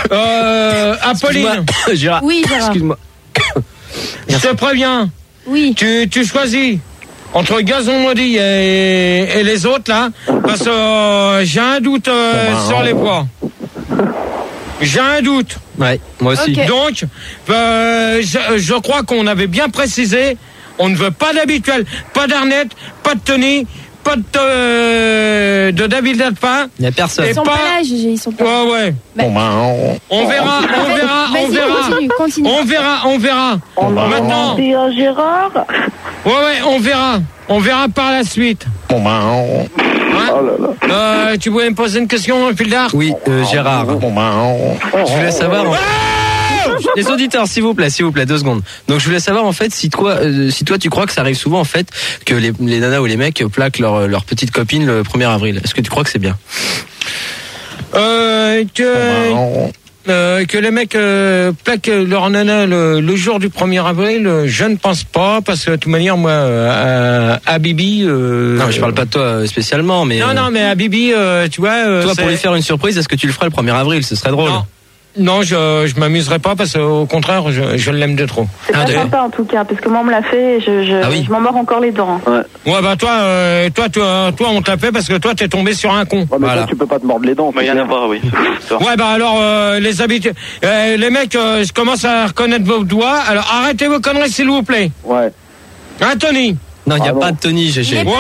Apolline. Gérard. Oui, Gérard. Excuse-moi. Je te préviens. Oui. Tu choisis entre Gazon Maudit et les autres là, parce que j'ai un doute sur les poids. J'ai un doute. Ouais, moi aussi. Ok. Donc, je crois qu'on avait bien précisé, on ne veut pas d'habituel, pas d'Arnett, pas de Tony, pas de David Dalpin. Il n'y a personne. Ils sont pas là, GG, ils sont pas là. Ouais. Bah. On verra. Vas-y, continue. On verra. Maintenant. Gérard. Ouais, on verra par la suite. Hein? Tu voulais me poser une question, Pildar? Oui, Gérard. Je voulais savoir. Les auditeurs, s'il vous plaît, 2 secondes. Donc je voulais savoir en fait si toi tu crois que ça arrive souvent en fait que les nanas ou les mecs plaquent leur petite copine le 1er avril. Est-ce que tu crois que c'est bien? Que les mecs plaquent leur nana le jour du 1er avril, je ne pense pas, parce que de toute manière, moi, à Bibi... non, je parle pas de toi spécialement, mais... Non, mais à Bibi, tu vois... toi, pour lui faire une surprise, est-ce que tu le ferais le 1er avril? Ce serait drôle. Non, je m'amuserais pas, parce qu'au contraire, je l'aime de trop. C'est pas sympa en tout cas, parce que moi on me l'a fait et je m'en mords encore les dents. Ouais, bah toi, on te l'a fait parce que toi, t'es tombé sur un con. Ouais, mais voilà. toi, tu peux pas te mordre les dents. Bah, y en a pas, oui. Ouais, bah alors, les habitudes... les mecs, je commence à reconnaître vos doigts, alors arrêtez vos conneries, s'il vous plaît. Ouais. Hein, Tony? Non, il n'y a pas de Tony, GG. Ouais,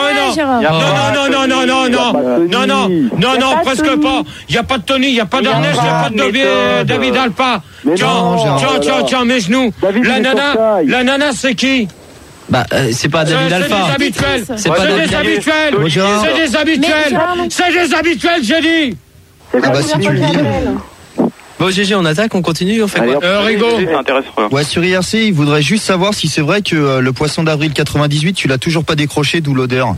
non, presque pas. Il n'y a pas de Tony, il n'y a pas d'Ernest, il n'y a pas de David Alpa. Tiens, mes genoux. La nana, c'est qui? Bah, c'est pas David Alpha. C'est des habituels. C'est des habituels, j'ai dit. Ah bah si tu le dis. Bon, GG, on attaque, on continue, on fait quoi? Rigo. Ouais, sur IRC, il voudrait juste savoir si c'est vrai que le poisson d'avril 98, tu l'as toujours pas décroché, d'où l'odeur.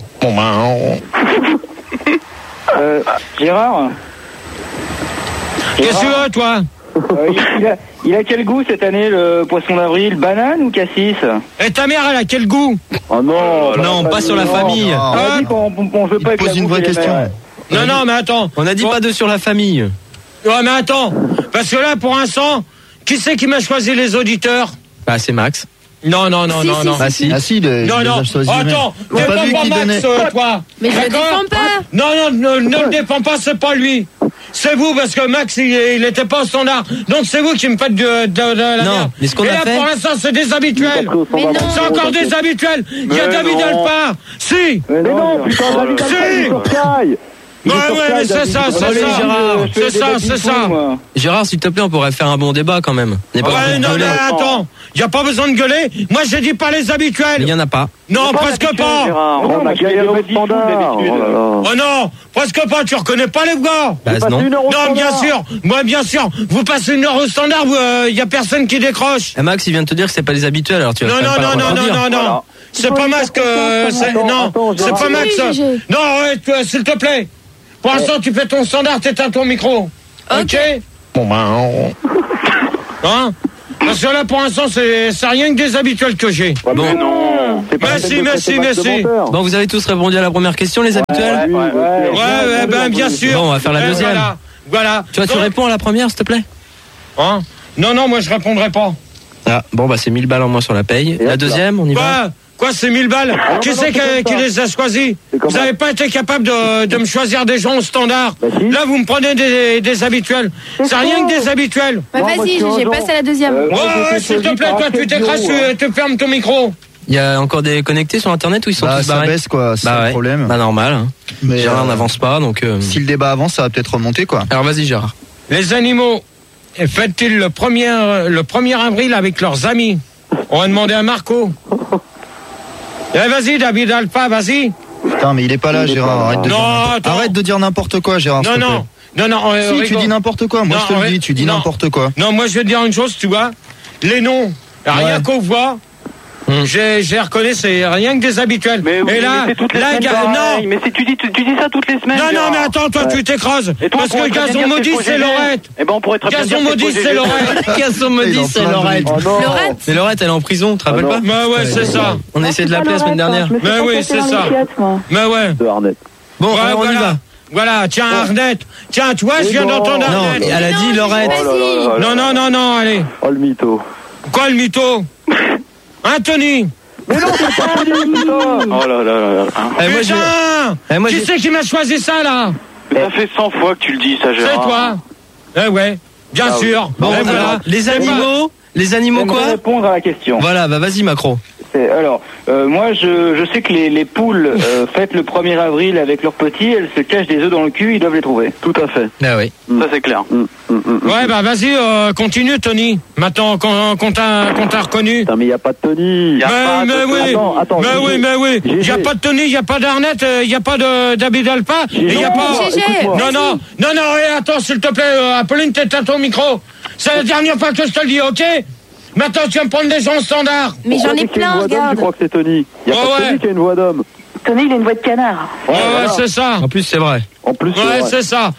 Gérard. Qu'est-ce que tu veux, toi? Il a quel goût cette année, le poisson d'avril? Banane ou cassis? Et ta mère, elle a quel goût? Oh non. Non, pas sur la famille. On a dit qu'on veut pas pose une vraie question. Non, mais attends. On a dit pas de sur la famille. Ouais, mais attends. Parce que là, pour l'instant, qui c'est qui m'a choisi les auditeurs? Bah, c'est Max. Non. Bah, si. Ah si, Non. Attends, défends pas Max, toi. Mais je le défends pas. Non, ne le défends pas, c'est pas lui. C'est vous, parce que Max, il était pas au standard. Donc c'est vous qui me faites de la merde. Mais ce qu'on Et a là, fait... pour l'instant, c'est des habituels. Mais non. C'est encore des habituels. Il y a David Alpin. Si. Mais non, putain, David Alpin, il est sur Sky. Ouais, mais c'est ça. C'est ça. Gérard, s'il te plaît, on pourrait faire un bon débat quand même. Ouais, non, mais attends. Il n'y a pas besoin de gueuler. Moi, j'ai dit pas les habituels. Il y en a pas. Non, presque pas. On a galéré au standard. Oh non, presque pas. Tu reconnais pas les gars? Bah, non. Non, bien sûr. Moi, bien sûr. Vous passez 1 heure au standard, il y a personne qui décroche. Et Max, il vient de te dire que c'est pas les habituels, alors tu vas Non. C'est pas Max c'est pas Max. Non, s'il te plaît. Pour l'instant, tu fais ton standard, t'éteins ton micro. Ok. Hein? Parce que là, pour l'instant, c'est rien que des habituels que j'ai. Bon, non. Merci. Bon, vous avez tous répondu à la première question, les habituels? Ouais, ben bien sûr. Bon, on va faire la deuxième. Voilà. Tu réponds à la première, s'il te plaît? Hein? Non, moi je répondrai pas. Ah, bon, bah c'est 1000 balles en moins sur la paye. La deuxième, on y va? Quoi, c'est 1000 balles? Qui c'est qui les a choisis? Vous n'avez pas été capable de me choisir des gens au standard. Là, vous me prenez des habituels. C'est rien que des habituels. Bah vas-y, j'ai passé à la deuxième. Ouais, s'il te plaît, toi, tu t'écrases, tu fermes ton micro. Il y a encore des connectés sur internet ou ils sont tous barrés? Ça baisse quoi, c'est le problème. Bah normal. Hein. Mais Gérard n'avance pas, donc... Si le débat avance, ça va peut-être remonter quoi. Alors vas-y Gérard. Les animaux fêtent-ils le 1er avril avec leurs amis? On va demander à Marco. Vas-y, David Alpha, vas-y. Putain, mais il est pas là, Gérard. Arrête de dire n'importe quoi, Gérard. Non. Si, tu dis n'importe quoi. Moi, je te le dis, tu dis n'importe quoi. Non, moi, je vais te dire une chose, tu vois. Les noms, rien qu'on voit. J'ai reconnu, c'est rien que des habituels. Mais là, non. Mais si tu dis ça toutes les semaines. Non, mais attends, toi, tu t'écrases. Parce que Gazon Maudit, c'est Lorette. Eh ben, on pourrait très bien Gazon Maudit, c'est Lorette. Gazon Maudit, c'est Lorette. Mais Lorette, elle est en prison, tu te rappelles pas? Bah ouais, c'est ça. On a essayé de l'appeler la semaine dernière. Mais oui, c'est ça. Mais ouais. Bon, alors on y va. Voilà, tiens, Arnett. Tiens, tu vois, je viens d'entendre Arnett. Non, elle a dit Lorette. Non, allez. Oh, le mytho. Quoi, le mytho? Hein, Tony? Mais non, c'est pas Tony, tout ça. Oh là là là là. Putain, qui c'est qui m'a choisi ça, là? Mais ça fait 100 fois que tu le dis, ça, Gérard. C'est toi. Eh ouais, bien sûr. Bon, voilà. Les animaux quoi? Répondre à la question. Voilà, bah vas-y Macron. Alors, moi je sais que les poules fêtent le 1er avril avec leurs petits, elles se cachent des œufs dans le cul, ils doivent les trouver. Tout à fait. Ah oui. Ça c'est clair. Ouais, bah vas-y, continue Tony. Maintenant qu'on t'a reconnu. Non mais y a pas de Tony. Mais oui. Attends, Mais oui. Y a pas de Tony, y a pas d'Arnette, y a pas d'Abid Alpa, et y a pas. Non, attends s'il te plaît, Apolline, t'es à ton micro. C'est la dernière fois que je te le dis, ok? Maintenant, tu vas me prendre des gens standards. Mais j'en ai plein, regarde. Tu crois que c'est Tony? Il y a pas Tony qui a une voix d'homme. Tony, il a une voix de canard. Ouais, c'est ça. En plus, c'est vrai. Ouais, c'est ça.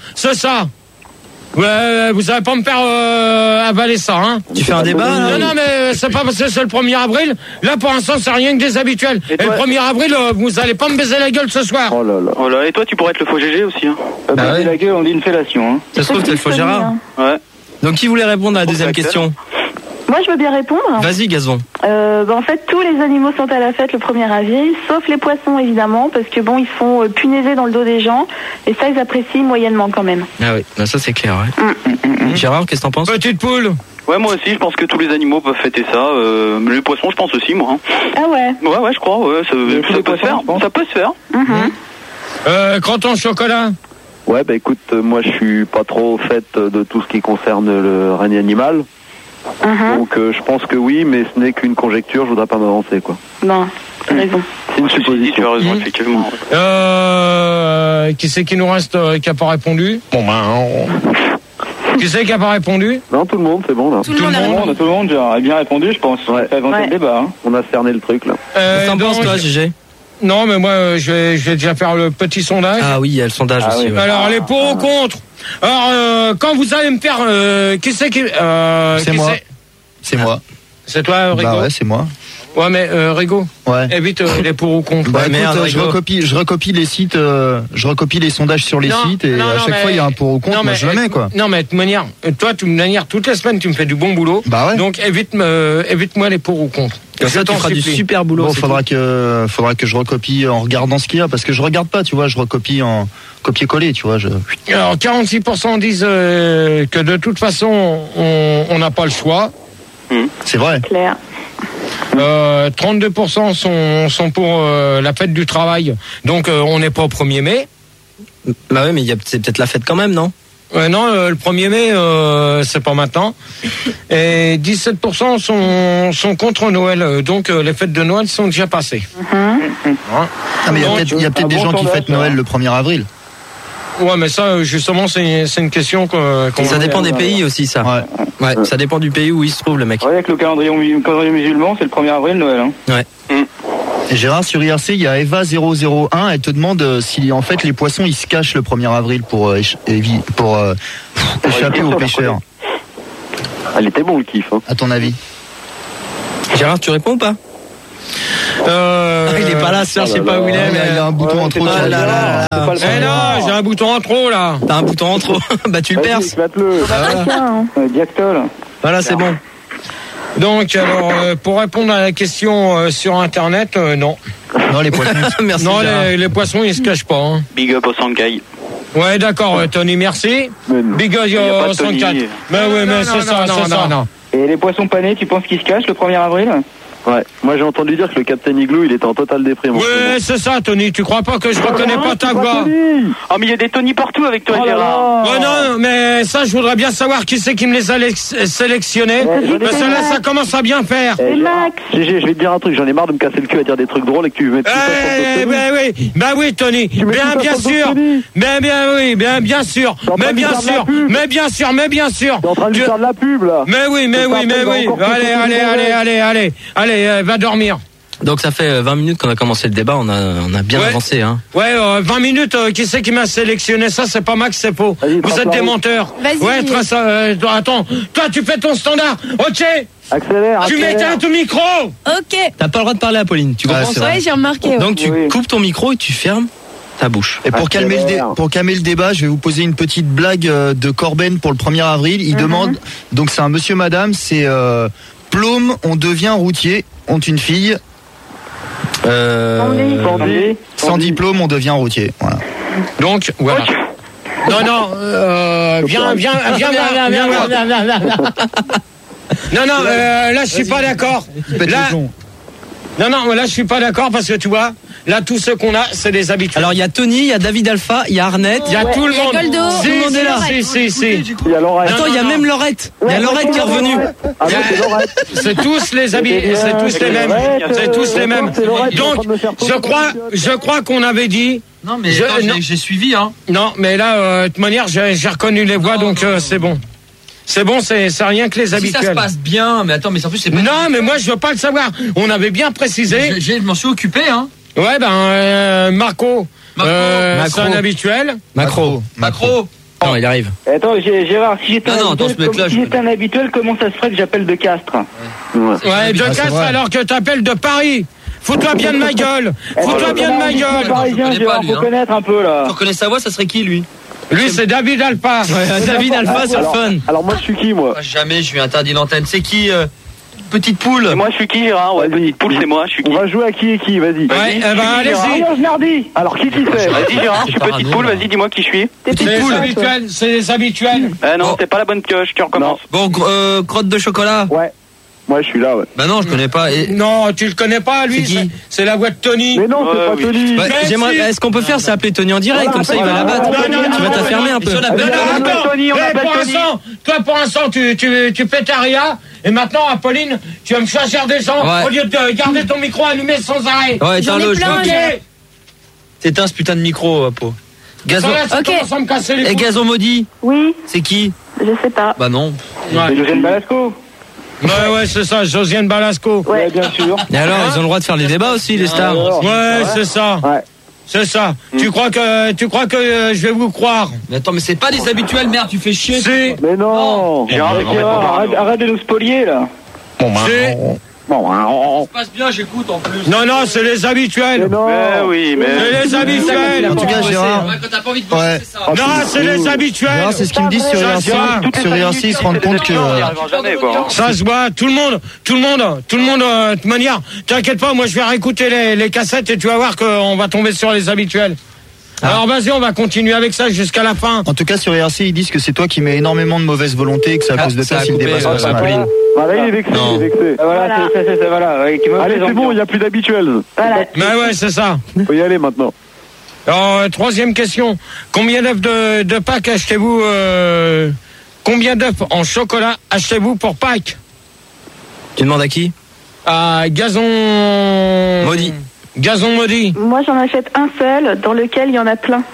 Ouais, vous allez pas me faire avaler ça, hein. Tu fais un débat, là? Non, mais c'est pas parce que c'est le 1er avril. Là, pour l'instant, c'est rien que des habituels. Et le 1er avril, vous allez pas me baiser la gueule ce soir. Oh là là. Oh là, et toi, tu pourrais être le faux GG aussi, hein. Baiser la gueule, on dit une fellation, hein. Ça se trouve, t'es le faux Gérard. Ouais. Donc, qui voulait répondre à la deuxième question? Moi, je veux bien répondre. Vas-y, Gazon. En fait, tous les animaux sont à la fête le 1er avril, sauf les poissons, évidemment, parce que bon, ils font punaiser dans le dos des gens, et ça, ils apprécient moyennement quand même. Ah oui, ça c'est clair, ouais. Gérard, qu'est-ce que t'en penses? Petite poule. Ouais, moi aussi, je pense que tous les animaux peuvent fêter ça. Les poissons, je pense aussi, moi. Hein. Ah ouais? Ouais, je crois, ouais. Ça peut se faire. Ça peut se faire. Croton chocolat. Ouais, bah écoute, moi je suis pas trop au fait de tout ce qui concerne le règne animal. Donc je pense que oui, mais ce n'est qu'une conjecture, je voudrais pas m'avancer, quoi. Non, t'as raison. C'est une supposition. Tu as raison, effectivement. Qui c'est qui nous reste qui a pas répondu? Bon Qui c'est qui a pas répondu? Non, tout le monde, c'est bon là. Tout le monde a bien répondu, je pense. Ouais. Ça a inventé le débat. Hein. On a cerné le truc là. T'en penses toi, GG? Non, mais moi je vais déjà faire le petit sondage. Ah oui, il y a le sondage aussi. Ouais. Alors les pour ou contre. Alors quand vous allez me faire qui c'est qui c'est moi. C'est moi. C'est toi, Rigo? Bah ouais, c'est moi. Ouais, mais Rigo. Ouais. Évite les pour ou contre. Bah, écoute, je recopie les sites, je recopie les sondages sur les sites et à chaque fois il y a un pour ou contre, moi je le mets quoi. Non mais de toute manière, toi toutes les semaines tu me fais du bon boulot. Bah ouais. Donc évite-moi les pour ou contre. Comme ça tu feras du super boulot. Bon, faudra que je recopie en regardant ce qu'il y a parce que je regarde pas, tu vois, je recopie en copier-coller, tu vois. Alors 46% disent que de toute façon on n'a pas le choix. C'est vrai. Claire. 32% sont pour la fête du travail. Donc on n'est pas au 1er mai. Bah oui, mais c'est peut-être la fête quand même, non? Non, le 1er mai, c'est pas maintenant. Et 17% sont contre Noël. Donc les fêtes de Noël sont déjà passées. Ah, mais il y a peut-être des gens qui fêtent Noël le 1er avril. Ouais, mais ça, justement, c'est une question ça dépend des pays aussi, ça. Ouais, ça dépend du pays où il se trouve, le mec. Ouais, avec le calendrier musulman, c'est le 1er avril, Noël. Hein. Ouais. Et Gérard, sur IRC, il y a Eva001, elle te demande si en fait les poissons ils se cachent le 1er avril pour échapper aux pêcheurs. Elle était bon le kiff. Hein. À ton avis? Gérard, tu réponds ou pas? Il est pas là, je sais pas où il est, mais il a un bouton en trop. Là, j'ai un bouton en trop là. T'as un bouton en trop. Bah tu le perces. Diactol. Voilà, c'est bon. Donc alors pour répondre à la question sur internet, non. Non, les poissons. Merci. Non, les poissons ils se cachent pas. Hein. Big up au Sankai. Ouais, d'accord, Tony, merci. Big up au Sankai. Mais oui, mais c'est ça. Et les poissons panés, tu penses qu'ils se cachent le 1er avril? Ouais, moi j'ai entendu dire que le Captain Igloo il était en totale déprime. Ouais, c'est ça, Tony. Tu crois pas que je reconnais pas ta voix? Oh, mais il y a des Tony partout avec toi, Gérard. Ouais, non, mais ça, je voudrais bien savoir qui c'est qui me les a sélectionnés. Parce que là, ça commence à bien faire. C'est Max. Je vais te dire un truc, j'en ai marre de me casser le cul à dire des trucs drôles et que tu veux mettre tout ça. Bah oui, Tony. Bien sûr. Bien sûr. Mais bien sûr. T'es en train de faire de la pub là. Mais oui. Allez, va dormir. Donc ça fait 20 minutes qu'on a commencé le débat, on a bien avancé. Hein. Ouais, 20 minutes, qui c'est qui m'a sélectionné ça? C'est pas Max, c'est faux. Vous êtes des menteurs. Vas-y. Ouais, attends, toi tu fais ton standard, ok? Accélère. Tu m'éteins ton micro. Ok. T'as pas le droit de parler à Pauline, tu comprends ça? Ouais, j'ai remarqué. Donc tu coupes ton micro et tu fermes ta bouche. Et pour calmer le débat, je vais vous poser une petite blague de Corben pour le 1er avril. Il demande, donc c'est un monsieur madame, c'est Plôme, on devient routier, ont une fille. Sans diplôme, on devient routier. Voilà. Donc, voilà. Non, viens. Non, là, je suis pas d'accord. Là, je suis pas d'accord parce que tu vois, là, tous ceux qu'on a, c'est des habitués. Alors, il y a Tony, il y a David Alpha, il y a Arnett. Il y a tout le monde. Goldo. Tout le monde est là. Si. Il y a Laurette. Attends, il y a même Laurette. Il y a Laurette qui est revenue. C'est tous les habitués, c'est tous les mêmes. C'est tous les mêmes. Donc, je crois qu'on avait dit. Non, mais j'ai suivi, hein. Non, mais là, de toute manière, j'ai reconnu les voix, donc c'est bon. C'est bon, c'est rien que les habituels. Si ça se passe bien, mais attends, mais en plus c'est pas. Non, mais moi je veux pas le savoir. On avait bien précisé. Je m'en suis occupé, hein. Ouais, Marco. C'est un habituel. Macro. Non, il arrive. Attends, Gérard, si j'étais un habituel, comment ça se ferait que j'appelle de Castres? Ouais, de Castres alors que t'appelles de Paris. Fous-toi bien de ma gueule. Fous-toi bien de ma gueule. Parisien, Gérard, faut connaître un peu là. Tu reconnais sa voix, ça serait qui lui? Lui, c'est David Alpha. Ouais, David Alpha, c'est le fun. Alors moi, je suis qui, moi? Jamais je lui interdis l'antenne. C'est qui Petite Poule? Et moi, je suis qui, Gérard? Ouais, Petite Poule, c'est moi. Je suis qui? On va jouer à qui et qui, vas-y. Ouais, allez-y. Alors, qui c'est? Vas-y, Gérard, je suis Petite Poule, vas-y, dis-moi qui je suis. Petite Poule. C'est les habituels. Non, c'est pas la bonne pioche, tu recommences. Bon, crotte de chocolat. Ouais. Moi, je suis là, ouais. Bah non, je connais pas. Non, tu le connais pas, lui. C'est qui? C'est la voix de Tony. Mais non, c'est pas Tony. Est-ce qu'on peut faire s'appeler Tony en direct, comme ça il va la battre? Tu vas t'affirmer un peu. Pour l'instant, tu fais ta ria, et maintenant, Apolline, tu vas me choisir des gens au lieu de garder ton micro allumé sans arrêt. Ouais, J'en ai plein, t'éteins ce putain de micro, Apo. Gazon. Et Gazon maudit. Oui. C'est qui? Je sais pas. Bah non. C'est Josiane Balasco. Ouais, c'est ça, Josiane Balasco. Ouais, bien sûr. Et alors, ils ont le droit de faire les débats aussi, les stars. Ouais, c'est ça. Ouais. C'est ça. Tu crois que je vais vous croire? Mais attends, mais c'est pas des habituels, merde, tu fais chier. Si. Mais non. Arrête de nous spolier là. Ça se passe bien, j'écoute en plus. Non, c'est les habituels. Oui, mais. C'est les habituels. En tout cas, Gérard. Quand t'as pas envie de bosser, c'est ça. Non, c'est les habituels. Gérard, c'est ce qu'ils me disent sur IRC. Ils se rendent compte que. Ça se voit, tout le monde, de toute manière, t'inquiète pas, moi je vais réécouter les cassettes et tu vas voir qu'on va tomber sur les habituels. Alors vas-y, on va continuer avec ça jusqu'à la fin. En tout cas, sur IRC, ils disent que c'est toi qui mets énormément de mauvaise volonté et que c'est à cause de toi s'il dépasse pas ça. Pauline. Voilà, il est vexé, Voilà, c'est voilà. Allez, c'est bon, il n'y a plus d'habituels. Voilà. Mais ouais, c'est ça. Faut y aller maintenant. Alors, troisième question. Combien d'œufs de Pâques achetez-vous combien d'œufs en chocolat achetez-vous pour Pâques? Tu demandes à qui? À Gazon Gazon maudit. Moi, j'en achète un seul dans lequel il y en a plein.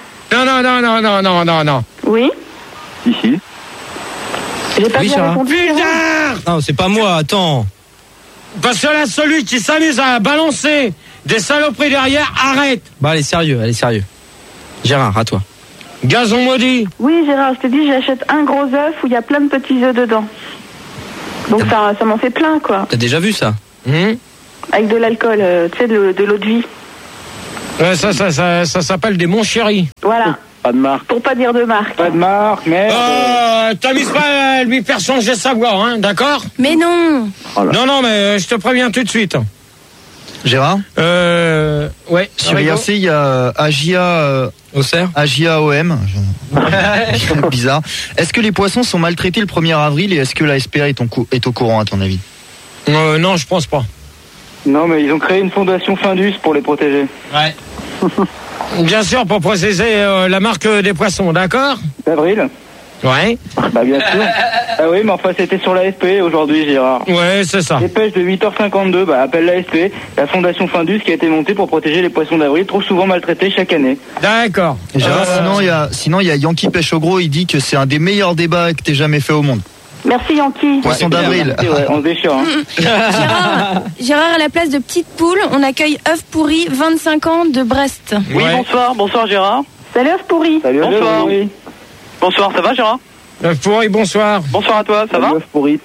Non. Oui. Ici. J'ai pas bien répondu. Putain! Non, c'est pas moi, attends. Parce que là, celui qui s'amuse à balancer des saloperies derrière, arrête! Bah, allez, sérieux. Gérard, à toi. Gazon maudit. Oui, Gérard, je te dis, j'achète un gros œuf où il y a plein de petits œufs dedans. Donc ça m'en fait plein, quoi. T'as déjà vu ça? Avec de l'alcool, tu sais, de l'eau de vie. Ouais, ça s'appelle des mon chéri. Voilà. Pas de marque. Pour pas dire de marque. Pas de marque, mais. T'amuses pas à lui faire changer sa voix, hein, d'accord? Mais non. Non, mais je te préviens tout de suite. Gérard? Ouais. Sur IRC, il y a Agia OM. Bizarre. Est-ce que les poissons sont maltraités le 1er avril et est-ce que la SPA est au courant, à ton avis? Non, je pense pas. Non, mais ils ont créé une fondation Findus pour les protéger. Ouais. Bien sûr, pour protéger la marque des poissons, d'accord? D'avril. Ouais. Bah bien sûr. Ah oui, mais enfin c'était sur l'AFP aujourd'hui, Gérard. Ouais, c'est ça. Dépêche de 8h52, bah appelle l'AFP, la fondation Findus qui a été montée pour protéger les poissons d'avril, trop souvent maltraités chaque année. D'accord. Gérard, sinon il y a Yankee Pêche au gros, il dit que c'est un des meilleurs débats que t'aies jamais fait au monde. Merci Yankee. Poisson d'avril. Ouais, on se déchire. Hein. Gérard, à la place de Petite Poule, on accueille œuf pourri, 25 ans de Brest. Oui, bonsoir Gérard. Salut œuf pourri. Salut bonsoir. Bonsoir, ça va Gérard? œuf pourri, bonsoir. Bonsoir à toi, ça va? œuf pourri.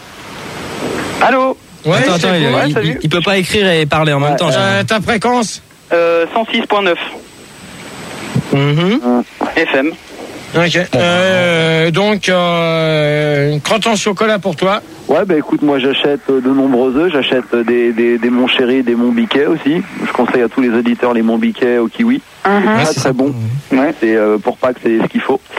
Allô? Ouais, attends, il peut pas écrire et parler en même temps. Ta fréquence? 106.9. FM. Ok. Donc, crotte en chocolat pour toi. Ouais, bah écoute, moi j'achète de nombreux œufs, j'achète des Mon Chéri, des Mon Biquet aussi. Je conseille à tous les auditeurs les Mon Biquet au kiwi. Très bon. Ouais, c'est pour Pâques, c'est ce qu'il faut.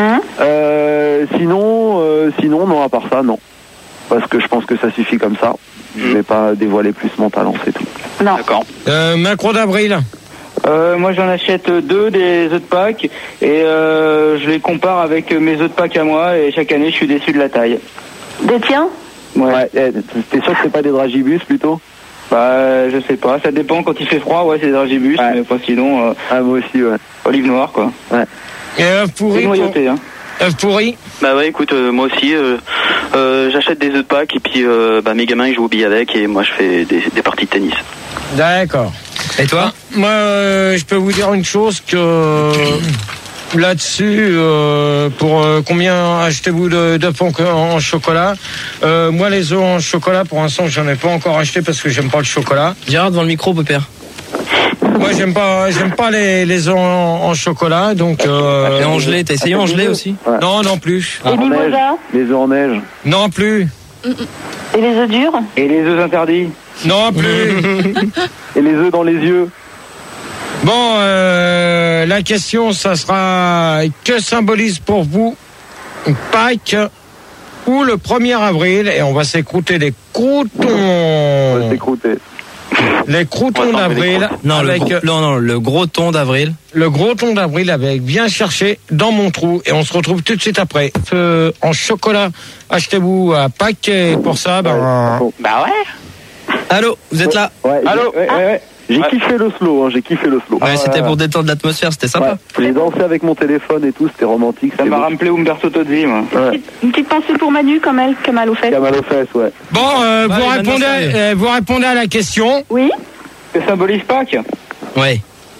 Sinon, non, à part ça, non. Parce que je pense que ça suffit comme ça. Je vais pas dévoiler plus mon talent, c'est tout. Non. D'accord. Macro d'avril. Moi j'en achète 2 des œufs de Pâques et je les compare avec mes œufs de Pâques à moi et chaque année je suis déçu de la taille. Des tiens? Ouais. T'es sûr que c'est pas des dragibus plutôt? Bah je sais pas, ça dépend, quand il fait froid, ouais c'est des dragibus, mais pas sinon moi aussi, ouais. Olive noire quoi. Ouais. Et œuf pourri. C'est noyauté, hein. Œuf pourri. Bah ouais, écoute, moi aussi, j'achète des œufs de Pâques et puis mes gamins ils jouent au billes avec et moi je fais des parties de tennis. D'accord. Et toi? Moi, je peux vous dire une chose que là-dessus, pour combien achetez-vous d'œufs en chocolat? Moi, les œufs en chocolat, pour l'instant, j'en ai pas encore acheté parce que j'aime pas le chocolat. Gérard, devant le micro, pépère. Moi, j'aime pas les œufs en chocolat, donc. Et en gelée, t'as essayé en gelée aussi? Ouais. Non plus. Et mimosa? Les œufs en neige. Non plus. Et les œufs durs? Et les œufs interdits? Non plus. Et les œufs dans les yeux? Bon, la question, ça sera que symbolise pour vous Pâques ou le 1er avril? Et on va s'écrouter les croutons. On va s'écrouter. Les croutons d'avril. Non, le gros ton d'avril. Le gros ton d'avril avec bien cherché dans mon trou. Et on se retrouve tout de suite après. En chocolat, achetez-vous à Pâques. Et pour ça, Bah ouais. Allô, vous êtes là? Ouais. Allô? Ouais. J'ai kiffé le slow, j'ai kiffé le slow. Ouais, c'était pour détendre l'atmosphère, c'était sympa. Ouais. J'ai dansé avec mon téléphone et tout, c'était romantique. Ça m'a rappelé Umberto Tozzi, moi. Ouais. Une petite pensée pour Manu, comme elle, qui a mal aux fesses. Qui a mal aux fesses, ouais. Bon, vous répondez à la question. Oui. Que symbolise Pâques? Ouais.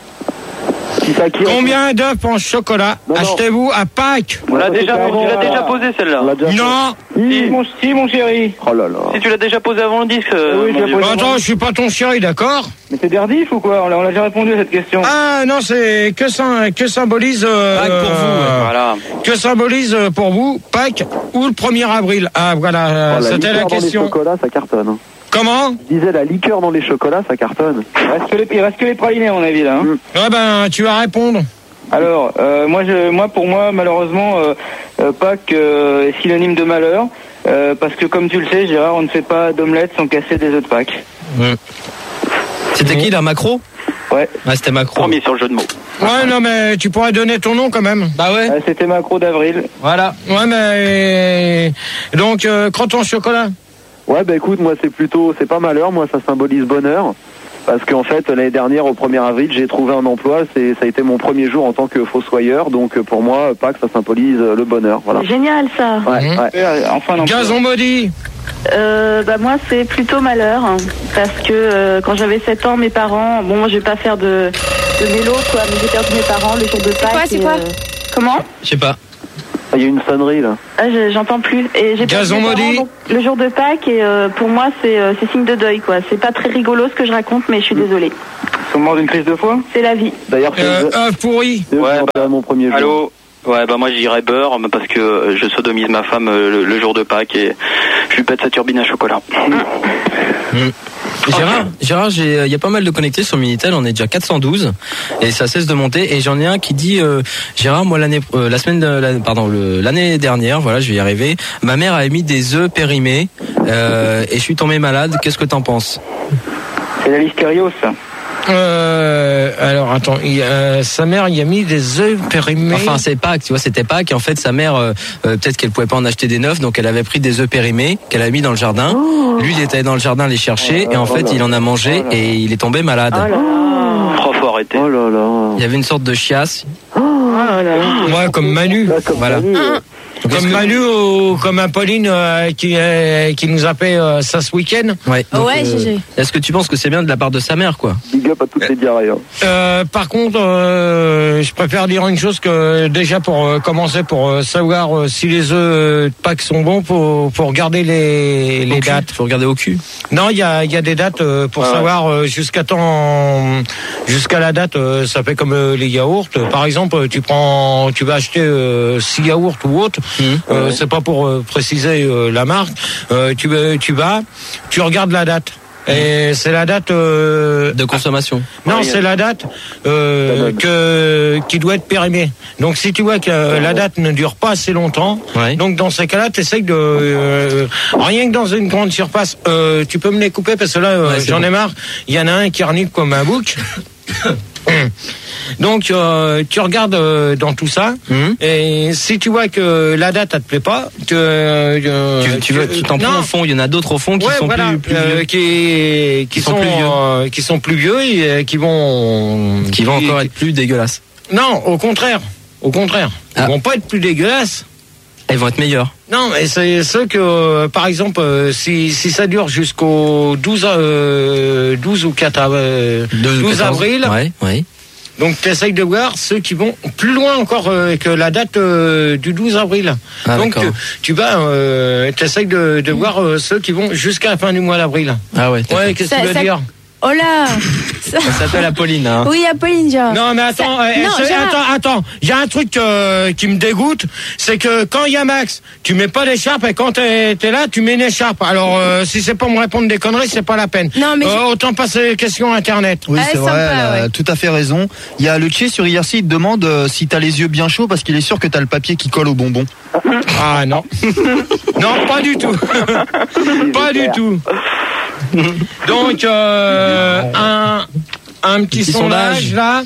Combien d'œufs en chocolat achetez-vous à Pâques? Tu l'as déjà posé celle-là. Non. Si, mon chéri. Oh là là. Si tu l'as déjà posé avant le disque. Oui, Attends, je suis pas ton chéri, d'accord? Mais c'est Derdif ou quoi? On l'a déjà répondu à cette question. Ah non, c'est que symbolise Pâques pour vous. Voilà. Que symbolise pour vous Pâques ou le 1er avril? Ah voilà, c'était la question. Le chocolat, ça cartonne. Hein. Comment? Je disais la liqueur dans les chocolats, ça cartonne. Il reste que les pralinés à mon avis là. Hein. Ouais ben tu vas répondre. Alors pour moi malheureusement Pâques est synonyme de malheur parce que comme tu le sais Gérard, on ne fait pas d'omelette sans casser des œufs de Pâques. C'était qui là, Macro? Ouais. C'était Macro. Premier sur le jeu de mots. Ouais non mais tu pourrais donner ton nom quand même. Bah ouais. C'était Macro d'avril. Voilà. Ouais mais donc crotte en chocolat. Ouais, bah écoute, moi c'est pas malheur, moi ça symbolise bonheur. Parce qu'en fait, l'année dernière, au 1er avril, j'ai trouvé un emploi, ça a été mon premier jour en tant que fossoyeur, donc pour moi, Pâques, ça symbolise le bonheur, voilà. Génial ça. Ouais. Enfin, Gazon maudit. Moi c'est plutôt malheur, hein, parce que quand j'avais 7 ans, mes parents, bon moi je vais pas faire de mélo quoi, mais j'ai perdu mes parents le jour de Pâques. C'est quoi Comment? Je sais pas. Il y a une sonnerie là. Ah, j'entends plus. Et j'ai perdu mes parents, donc, le jour de Pâques et pour moi c'est signe de deuil quoi. C'est pas très rigolo ce que je raconte, mais je suis désolée. Ils sont morts d'une crise de foi? C'est la vie. D'ailleurs, pourri. Ouais, mon premier jour. Allô? Ouais, bah moi je dirais beurre parce que je sodomise ma femme le jour de Pâques et je lui pète sa turbine à chocolat. Gérard, il y a pas mal de connectés sur Minitel, on est déjà 412 et ça cesse de monter et j'en ai un qui dit Gérard, moi l'année dernière, voilà, je vais y arriver, ma mère a émis des œufs périmés et je suis tombé malade, qu'est-ce que t'en penses? C'est la listériose ça. Alors attends, sa mère y a mis des œufs périmés. Enfin c'est Pâques, tu vois, c'était Pâques et en fait sa mère peut-être qu'elle pouvait pas en acheter des neufs, donc elle avait pris des œufs périmés qu'elle a mis dans le jardin. Lui il était allé dans le jardin les chercher et en fait il en a mangé et il est tombé malade. Trop fort arrêté. Oh là là. Il y avait une sorte de chiasse. Ouais, comme Manu. Comme voilà. Manu, Comme Manu ou comme Apolline qui nous a fait ça ce week-end. Ouais. Donc, Ouais, GG. est-ce que tu penses que c'est bien de la part de sa mère, quoi? Big up à toutes les diarrhées. Par contre, je préfère dire une chose que déjà pour commencer, pour savoir si les œufs de Pâques sont bons, faut regarder les dates. Faut regarder au cul. Non, il y a des dates pour savoir jusqu'à la date. Ça fait comme les yaourts. Par exemple, tu vas acheter 6 yaourts ou autre. C'est pas pour préciser la marque. Tu regardes la date. Et c'est la date de consommation. Non, c'est la date qui doit être périmée. Donc si tu vois que la date ne dure pas assez longtemps, donc dans ces cas-là, tu essayes de rien que dans une grande surface, tu peux me les couper parce que là j'en ai marre. Il y en a un qui renifle comme un bouc. Donc tu regardes dans tout ça et si tu vois que la date elle te plaît pas, tu t'en prends au fond. Il y en a d'autres au fond qui sont plus vieux, qui sont plus vieux et qui vont encore être plus dégueulasses. Non, au contraire, ils vont pas être plus dégueulasses. Elles vont être meilleures. Non, mais c'est ceux que, par exemple, si ça dure jusqu'au 12 ou 12 avril. Ouais. Donc, tu essayes de voir ceux qui vont plus loin encore que la date du 12 avril. Donc, tu vas, t'essayes de voir ceux qui vont jusqu'à la fin du mois d'avril. Ah ouais. Ouais, qu'est-ce que tu veux dire? Oh là! Ça s'appelle Apolline, hein. Oui, Apolline, genre. Non, mais attends, attends. Il y a un truc qui me dégoûte, c'est que quand il y a Max, tu mets pas d'écharpe et quand t'es là, tu mets une écharpe. Alors, si c'est pour me répondre des conneries, c'est pas la peine. Non, mais autant passer les questions Internet. Oui, c'est vrai, elle a tout à fait raison. Il y a le Tché sur IRC, il te demande si t'as les yeux bien chauds parce qu'il est sûr que t'as le papier qui colle au bonbon. Ah non. Non, pas du tout. Pas du tout. Donc un petit sondage là.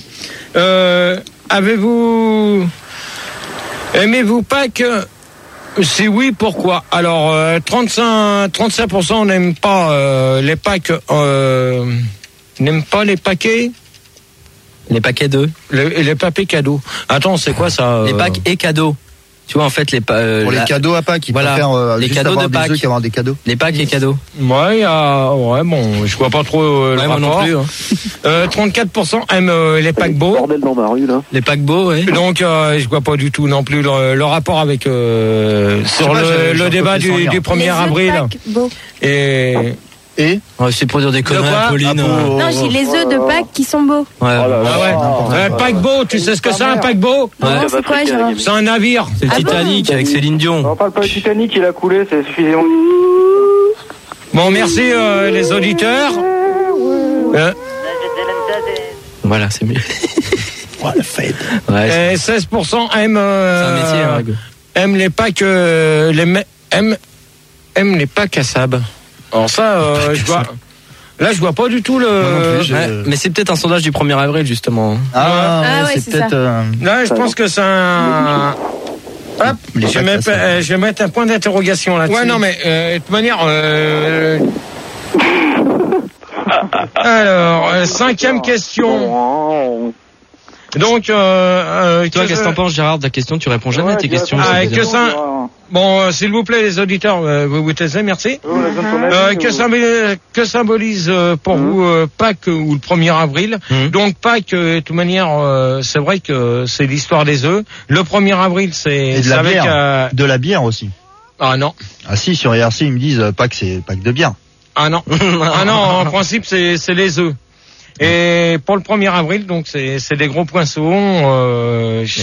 Aimez-vous Pâques? Si oui, pourquoi? Alors 35% n'aiment pas les Pâques. N'aiment pas les paquets. Les paquets d'œufs. Les papiers cadeaux. Attends, c'est quoi ça? Les Pâques et cadeaux. Tu vois, en fait, pour les cadeaux à Pâques, ils préfèrent les juste cadeaux avoir de des Pâques. œufs qu'avoir des cadeaux. Les Pâques et cadeaux. Ouais, bon, je vois pas trop le rapport. Moi non plus. Hein. 34% aiment les paquebots. Bordel dans ma rue là. Les paquebots, ouais. Donc, je vois pas du tout non plus le rapport avec sur le débat du 1er avril. C'est pour dire des conneries, Pauline. Non, j'ai les œufs de Pâques qui sont beaux. Ouais. Paquebot, tu sais ce que c'est un paquebot? C'est quoi, genre? C'est un navire. C'est le Titanic avec Céline Dion. On parle pas du Titanic, il a coulé, c'est suffisamment. Bon, merci les auditeurs. Voilà, c'est mieux. Le fade. Et 16% aiment. C'est un métier, hein, aiment les Pâques. Aiment les Pâques à sable. Alors ça, je vois. Là, je vois pas du tout le. Mais c'est peut-être un sondage du 1er avril, justement. Ouais, c'est peut-être. Là, je pense que c'est un. Hop, je vais mettre un point d'interrogation là-dessus. Ouais, non, mais de toute manière. Alors, 5e question. Donc, toi, qu'est-ce que t'en penses, Gérard, de la question? Tu réponds jamais à tes questions. Bon, s'il vous plaît, les auditeurs, vous vous taisez, merci. Que symbolise pour vous Pâques ou le 1er avril? Donc Pâques, de toute manière, c'est vrai que c'est l'histoire des œufs. Le 1er avril, c'est de la bière. De la bière aussi. Ah non. Ah si, sur IRC, ils me disent Pâques, c'est Pâques de bière. Ah non. Ah non, en principe, c'est les œufs. Et pour le 1er avril, donc c'est des gros poinçons.